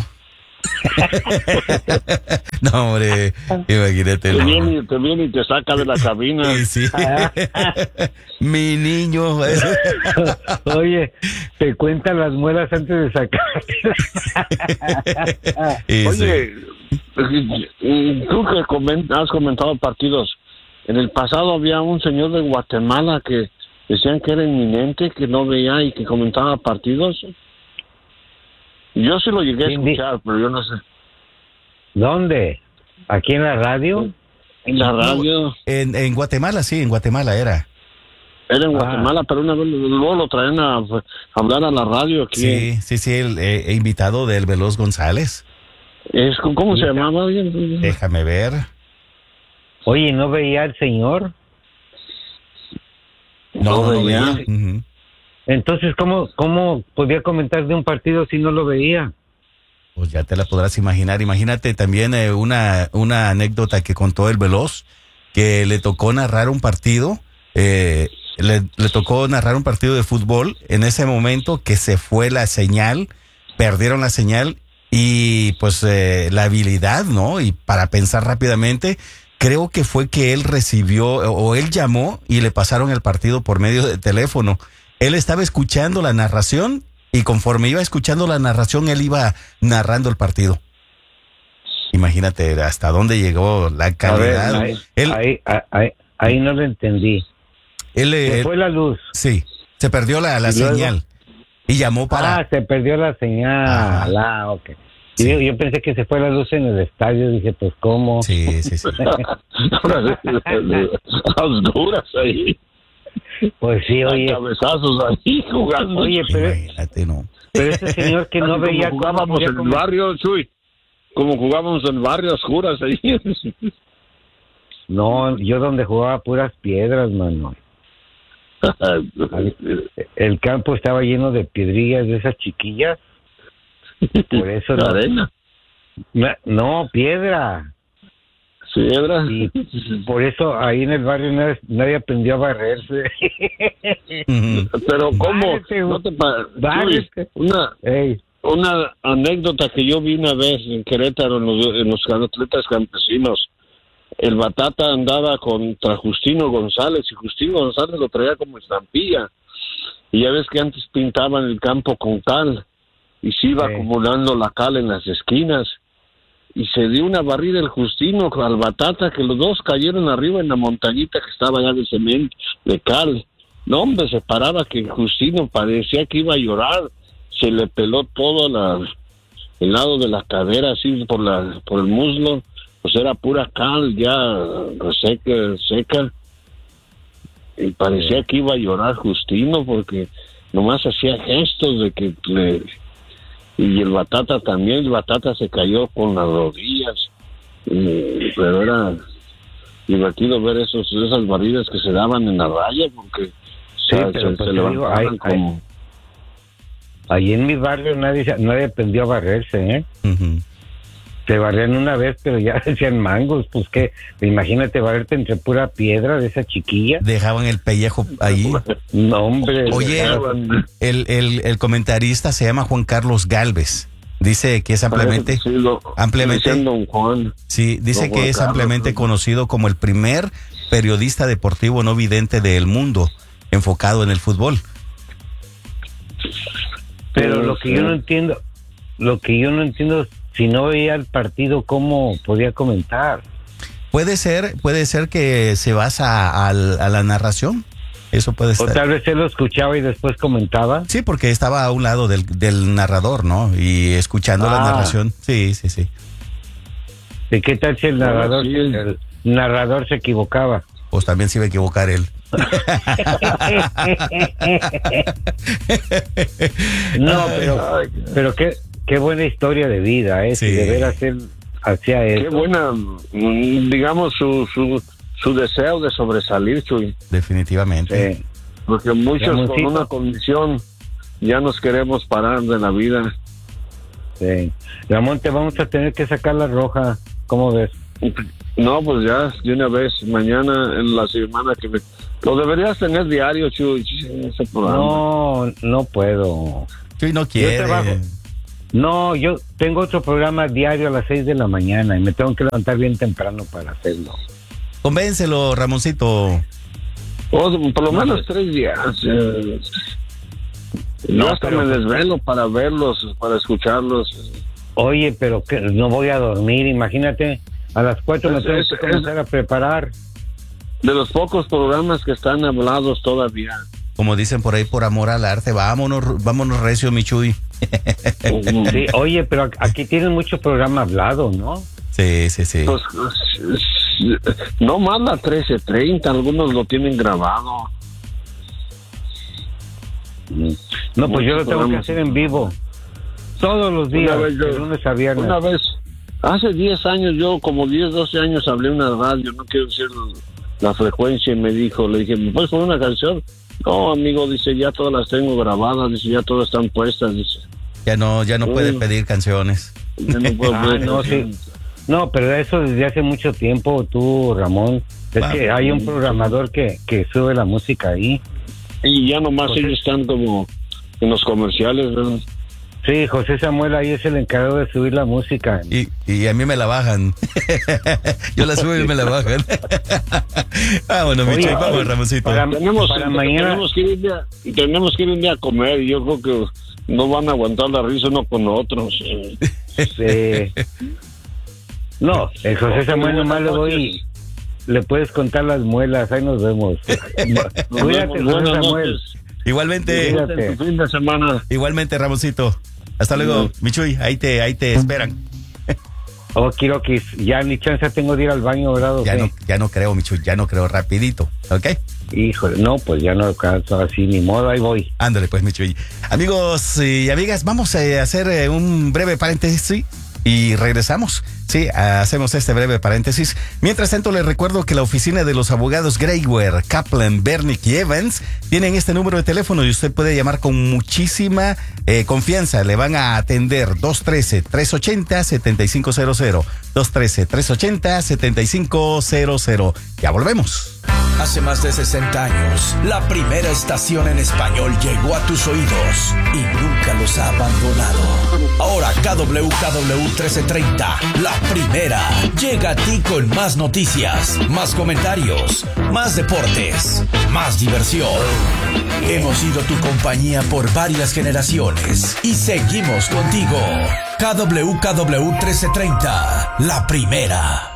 No, hombre, imagínate. Te no. viene, y- te viene y te saca de la cabina. Sí, sí. Mi niño. Oye, te cuenta las muelas antes de sacarte. Y sí. Oye, tú que coment- has comentado partidos, en el pasado había un señor de Guatemala que decían que era inminente, que no veía y que comentaba partidos. Yo sí lo llegué a ¿Quién di- escuchar, pero yo no sé. ¿Dónde? ¿Aquí en la radio? En la radio, En, en Guatemala, sí, en Guatemala era. era en Ah. Guatemala, pero una vez luego lo traen a, a hablar a la radio aquí. Sí, sí, sí, el eh, invitado del Veloz González. Es, ¿Cómo se llamaba? Bien? Déjame ver. Oye, ¿no veía al señor? No, no, no veía. veía. Ujú. Entonces, ¿cómo, cómo podía comentar de un partido si no lo veía? Pues ya te la podrás imaginar. Imagínate también eh, una, una anécdota que contó el Veloz, que le tocó narrar un partido, eh, le, le tocó narrar un partido de fútbol en ese momento que se fue la señal, perdieron la señal y pues eh, la habilidad, ¿no? Y para pensar rápidamente, creo que fue que él recibió o él llamó y le pasaron el partido por medio de teléfono. Él estaba escuchando la narración y conforme iba escuchando la narración, él iba narrando el partido. Imagínate hasta dónde llegó la A ver, calidad. ahí, él, ahí, ahí, ahí no lo entendí. él, Se eh, fue la luz. sí, se perdió la, la ¿Y luego? señal y llamó para... Ah, se perdió la señal. Ajá. Ah, ok. Sí. Yo, yo pensé que se fue la luz en el estadio. Dije, pues, ¿cómo? Sí, sí, sí. Ahora, a oscuras ahí. Pues sí, oye. Cabezazos ahí jugando. Oye, pero, Imagínate, ¿no? pero ese señor que no Así veía... como ¿cómo jugábamos podía en el comer? barrio, Chuy. Como jugábamos en el barrio, a oscuras ahí. No, yo donde jugaba puras piedras, mano. El campo estaba lleno de piedrillas de esas chiquillas. Por eso La no. arena. Na- No, piedra. Piedra. Y por eso ahí en el barrio nadie, nadie aprendió a barrerse. Ujú. Pero ¿cómo? Bárrete, No te pa- Chuy, bárrete. una, Ey, una anécdota que yo vi una vez en Querétaro en los, en los atletas campesinos. El Batata andaba contra Justino González y Justino González lo traía como estampilla. Y ya ves que antes pintaban el campo con cal y se iba Sí. acumulando la cal en las esquinas. Y se dio una barrida el Justino al Batata, que los dos cayeron arriba en la montañita que estaba allá de cemento, de cal. No, hombre, se paraba que Justino parecía que iba a llorar. Se le peló todo la, el lado de la cadera, así por la por el muslo. Pues era pura cal, ya seca, seca. Y parecía que iba a llorar Justino porque nomás hacía gestos de que le... Y el Batata también, el Batata se cayó con las rodillas. Y- pero era divertido ver esos esas barridas que se daban en la raya porque Sí, o sea, pero se, pues se te digo, levantaban hay- como... ahí en mi barrio nadie, se- nadie aprendió a barrerse, ¿eh? Ujú. Se barrían una vez, pero ya decían mangos. Pues que, imagínate barrerte entre pura piedra de esa chiquilla. Dejaban el pellejo ahí. No, hombre. Oye, dejaban- el, el, el comentarista se llama Juan Carlos Galvez. Dice que es ampliamente, Sí, lo- ampliamente, decían Don Juan. sí, dice Don que Juan es Carlos, ampliamente ¿no? conocido como el primer periodista deportivo no vidente del mundo enfocado en el fútbol. Pero lo que yo no entiendo, lo que yo no entiendo, si no veía el partido, ¿cómo podía comentar? Puede ser, puede ser que se basa al- a la narración. Eso puede estar. O tal vez él lo escuchaba y después comentaba. Sí, porque estaba a un lado del, del narrador, ¿no? Y escuchando ah. la narración. Sí, sí, sí. ¿Y qué tal si el narrador, sí. el narrador se equivocaba? Pues también se iba a equivocar él. No, pero, pero qué, qué buena historia de vida, ¿eh? Sí. Si de veras él hacía eso. Qué buena, digamos, su, su, su deseo de sobresalir, Chuy. Definitivamente. Sí. Porque muchos Ramoncito. con una condición ya nos queremos parar de la vida. Sí. Ramón, te vamos a tener que sacar la roja. ¿Cómo ves? No, pues ya, de una vez, mañana, en la semana que me... Lo deberías tener diario, Chuy, ese programa. No, no puedo. Chuy no quiere. Yo trabajo. No, yo tengo otro programa diario a las seis de la mañana y me tengo que levantar bien temprano para hacerlo. Convéncelo, Ramoncito. O por lo menos no, tres días. Eh, no, yo hasta pero, me desvelo para verlos, para escucharlos. Oye, pero que no voy a dormir, imagínate. A las cuatro me tengo que comenzar a preparar. De los pocos programas que están hablados todavía. Como dicen por ahí, por amor al arte, vámonos, vámonos recio, mi Chuy. Sí, oye, pero aquí tienen mucho programa hablado, ¿no? Sí, sí, sí. Pues, no más la trece treinta, algunos lo tienen grabado. No, pues yo lo tengo que hacer en vivo. Todos los días, vez yo, de lunes a viernes. Una vez, hace diez años, yo como diez, doce años hablé en una radio, no quiero decir la frecuencia, y me dijo, le dije, ¿me puedes poner una canción? No, amigo, dice, ya todas las tengo grabadas, dice, ya todas están puestas, dice. Ya no, ya no mm. puede pedir canciones. Ya no puedo ah, pedir no, canciones. Sí. No, pero eso desde hace mucho tiempo, tú, Ramón. Es wow. que hay un programador que, que sube la música ahí. Y ya nomás José, ellos están como en los comerciales, ¿verdad? Sí, José Samuel ahí es el encargado de subir la música. Y, y a mí me la bajan. Yo la subo y me la bajan. Ah, bueno, mi chico, vamos, Ramoncito. Para, tenemos, para mañana... tenemos, que ir un día, tenemos que ir un día a comer y yo creo que no van a aguantar la risa uno con otros. Sí. No, el José Samuel nomás le voy... Le puedes contar las muelas, ahí nos vemos. Cuídate, José Samuel. Igualmente. Cuídate. Fin de semana. Igualmente, Ramoncito. Hasta luego, mm. Michuy, ahí te, ahí te esperan. Oh, Kirokis, ya ni chance tengo de ir al baño, ¿verdad? Ya no, ya no creo, Michuy, ya no creo, rapidito, ¿ok? Híjole, no, pues ya no alcanzo así, ni modo, ahí voy. Ándale, pues, Michuy. Amigos y amigas, vamos a hacer un breve paréntesis y regresamos. Sí, hacemos este breve paréntesis. Mientras tanto, les recuerdo que la oficina de los abogados Grayware, Kaplan, Bernick y Evans tienen este número de teléfono y usted puede llamar con muchísima eh, confianza. Le van a atender dos uno tres, tres ocho cero, siete cinco cero cero. dos uno tres, tres ocho cero, siete cinco cero cero. Ya volvemos. Hace más de sesenta años, la primera estación en español llegó a tus oídos y nunca los ha abandonado. Ahora K W K W trece treinta, la primera, llega a ti con más noticias, más comentarios, más deportes, más diversión. Hemos sido tu compañía por varias generaciones y seguimos contigo. K W K W trece treinta, la primera.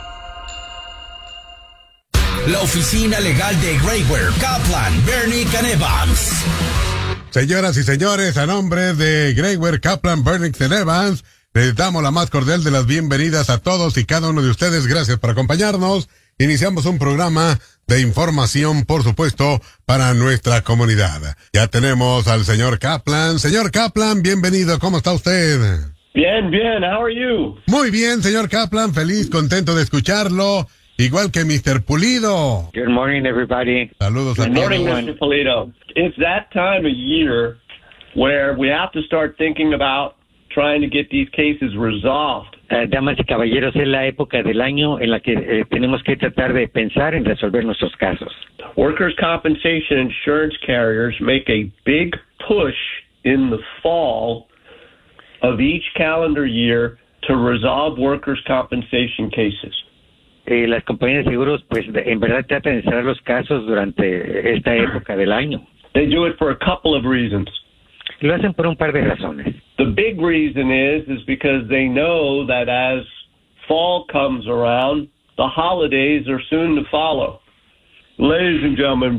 La oficina legal de Grayware, Kaplan, Bernick and Evans. Señoras y señores, a nombre de Grayware, Kaplan, Bernick and Evans, les damos la más cordial de las bienvenidas a todos y cada uno de ustedes. Gracias por acompañarnos. Iniciamos un programa de información, por supuesto, para nuestra comunidad. Ya tenemos al señor Kaplan. Señor Kaplan, bienvenido. ¿Cómo está usted? Bien, bien. How are you? Muy bien, señor Kaplan. Feliz, contento de escucharlo. Igual que mister Pulido. Good morning, everybody. Saludos Good a todos. morning, mister Pulido. It's that time of year where we have to start thinking about trying to get these cases resolved. Uh, damas y caballeros, es la época del año en la que eh, tenemos que tratar de pensar en resolver nuestros casos. Workers' compensation insurance carriers make a big push in the fall of each calendar year to resolve workers' compensation cases. Eh, las compañías de seguros, pues, de, en verdad tratan de cerrar los casos durante esta época del año. They do it for a couple of reasons. Lo hacen por un par de razones. The big reason is, is because they know that as fall comes around, the holidays are soon to follow. Ladies and gentlemen,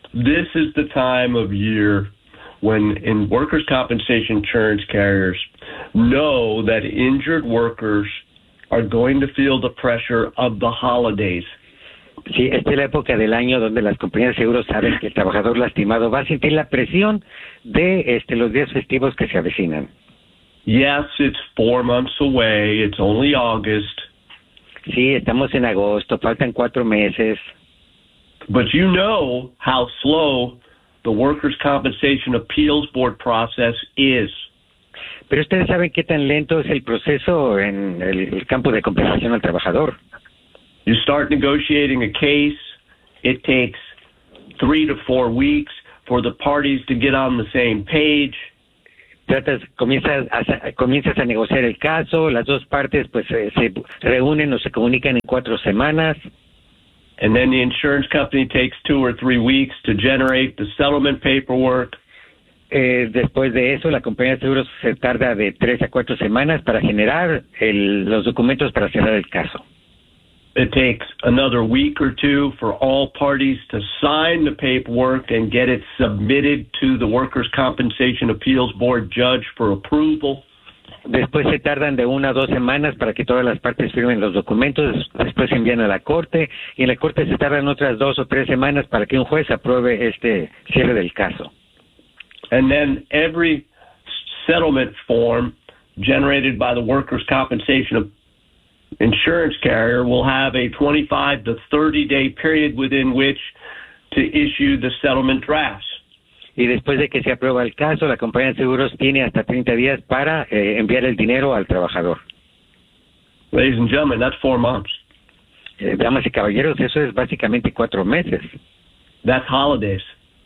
this is the time of year when in workers' compensation insurance carriers know that injured workers are going to feel the pressure of the holidays. Sí, esta es la época del año donde las compañías de seguros saben que el trabajador lastimado va a sentir la presión de este, los días festivos que se avecinan. Yes, it's four months away. It's only August. Sí, estamos en agosto. Faltan cuatro meses. But you know how slow the Workers' Compensation Appeals Board process is. Pero ustedes saben qué tan lento es el proceso en el, el campo de compensación al trabajador. You start negotiating a case, it takes three to four weeks for the parties to get on the same page. Tratas, comienzas a, comienzas a negociar el caso, las dos partes pues se, se reúnen o se comunican en cuatro semanas. And then the insurance company takes two or three weeks to generate the settlement paperwork. Eh, después de eso, la compañía de seguros se tarda de tres a cuatro semanas para generar el, los documentos para cerrar el caso. It takes another week or two for all parties to sign the paperwork and get it submitted to the Workers' Compensation Appeals Board judge for approval. Después se tardan de una a dos semanas para que todas las partes firmen los documentos, después se envían a la corte y en la corte se tardan otras dos o tres semanas para que un juez apruebe este cierre del caso. And then every settlement form generated by the Workers' Compensation insurance carrier will have a twenty-five to thirty day period within which to issue the settlement drafts. Y después de que se aprueba el caso, la compañía de seguros tiene hasta treinta días para eh, enviar el dinero al trabajador. Ladies and gentlemen, that's four months. Eh, damas y caballeros, eso es básicamente cuatro meses. That's holidays.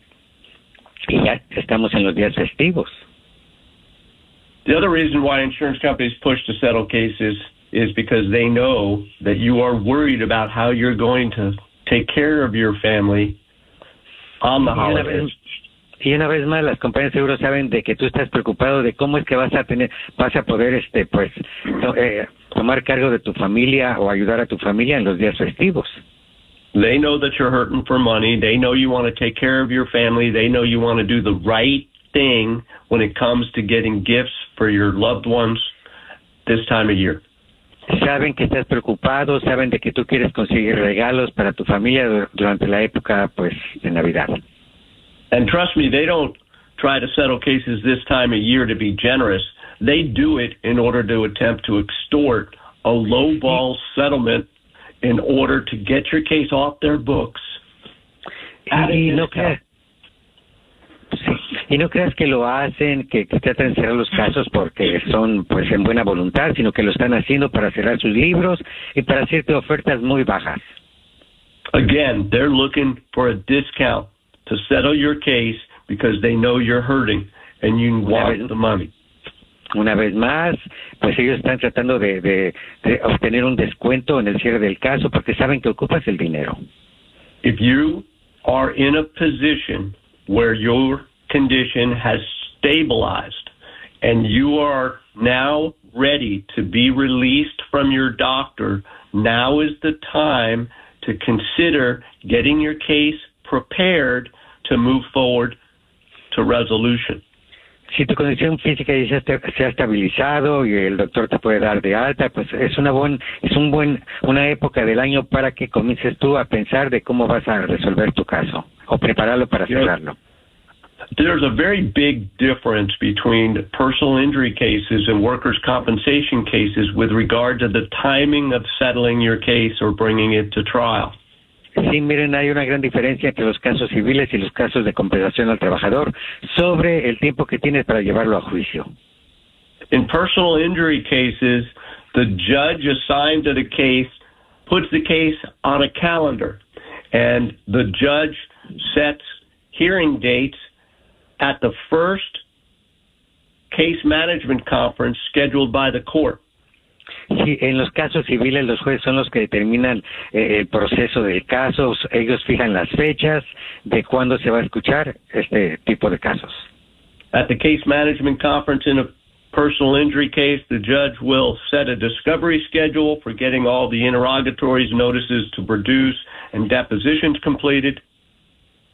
Y ya estamos en los días festivos. The other reason why insurance companies push to settle cases is because they know that you are worried about how you're going to take care of your family on the holidays. Y una vez más, las compañías de seguros saben de que tú estás preocupado de cómo es que vas a tener, vas a poder, este, pues, to, eh, tomar cargo de tu familia o ayudar a tu familia en los días festivos. They know that you're hurting for money. They know you want to take care of your family. They know you want to do the right thing when it comes to getting gifts for your loved ones this time of year. Saben que estás preocupado, saben de que tú quieres conseguir regalos para tu familia durante la época, pues, de Navidad. And trust me, they don't try to settle cases this time of year to be generous. They do it in order to attempt to extort a lowball settlement in order to get your case off their books. Y no, creas, sí, y no creas que lo hacen, que, que tratan de cerrar los casos porque son pues en buena voluntad, sino que lo están haciendo para cerrar sus libros y para hacerte ofertas muy bajas. Again, they're looking for a discount to settle your case because they know you're hurting and you want the money. Una vez más, pues ellos están tratando de, de, de obtener un descuento en el cierre del caso porque saben que ocupas el dinero. If you are in a position where your condition has stabilized and you are now ready to be released from your doctor, now is the time to consider getting your case prepared to move forward to resolution. Si tu condición física ya se ha estabilizado y el doctor te puede dar de alta, pues es una buen, es un buen, una época del año para que comiences tú a pensar de cómo vas a resolver tu caso o prepararlo para cerrarlo. There's a very big difference between personal injury cases and workers' compensation cases with regard to the timing of settling your case or bringing it to trial. Sí, miren, hay una gran diferencia entre los casos civiles y los casos de compensación al trabajador sobre el tiempo que tienes para llevarlo a juicio. In personal injury cases, the judge assigned to the case puts the case on a calendar, and the judge sets hearing dates at the first case management conference scheduled by the court. Sí, en los casos civiles los jueces son los que determinan eh, el proceso del caso, ellos fijan las fechas de cuándo se va a escuchar este tipo de casos. At the case management conference in a personal injury case, the judge will set a discovery schedule for getting all the interrogatories, notices to produce, and depositions completed.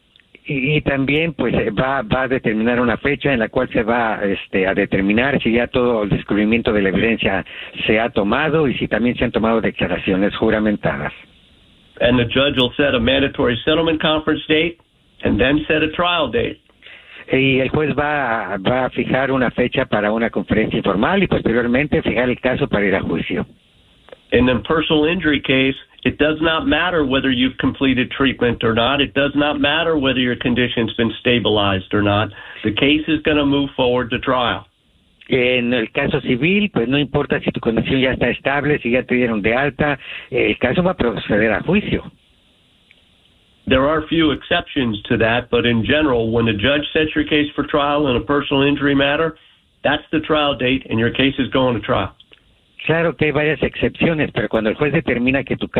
Y, y también pues va, va a determinar una fecha en la cual se va este, a determinar si ya todo el descubrimiento de la evidencia se ha tomado y si también se han tomado declaraciones juramentadas. And the judge will set a mandatory settlement conference date and then set a trial date. Y el juez va, va a fijar una fecha para una conferencia informal y posteriormente fijar el caso para ir a juicio. In the personal injury case, it does not matter whether you've completed treatment or not. It does not matter whether your condition's been stabilized or not. The case is going to move forward to trial. En el caso civil, pues no importa si tu condición ya está estable, si ya te dieron de alta, el caso va a proceder a juicio. There are few exceptions to that, but in general, when the judge sets your case for trial in a personal injury matter, that's the trial date and your case is going to trial. Claro que hay varias excepciones, pero cuando el juez determina que tu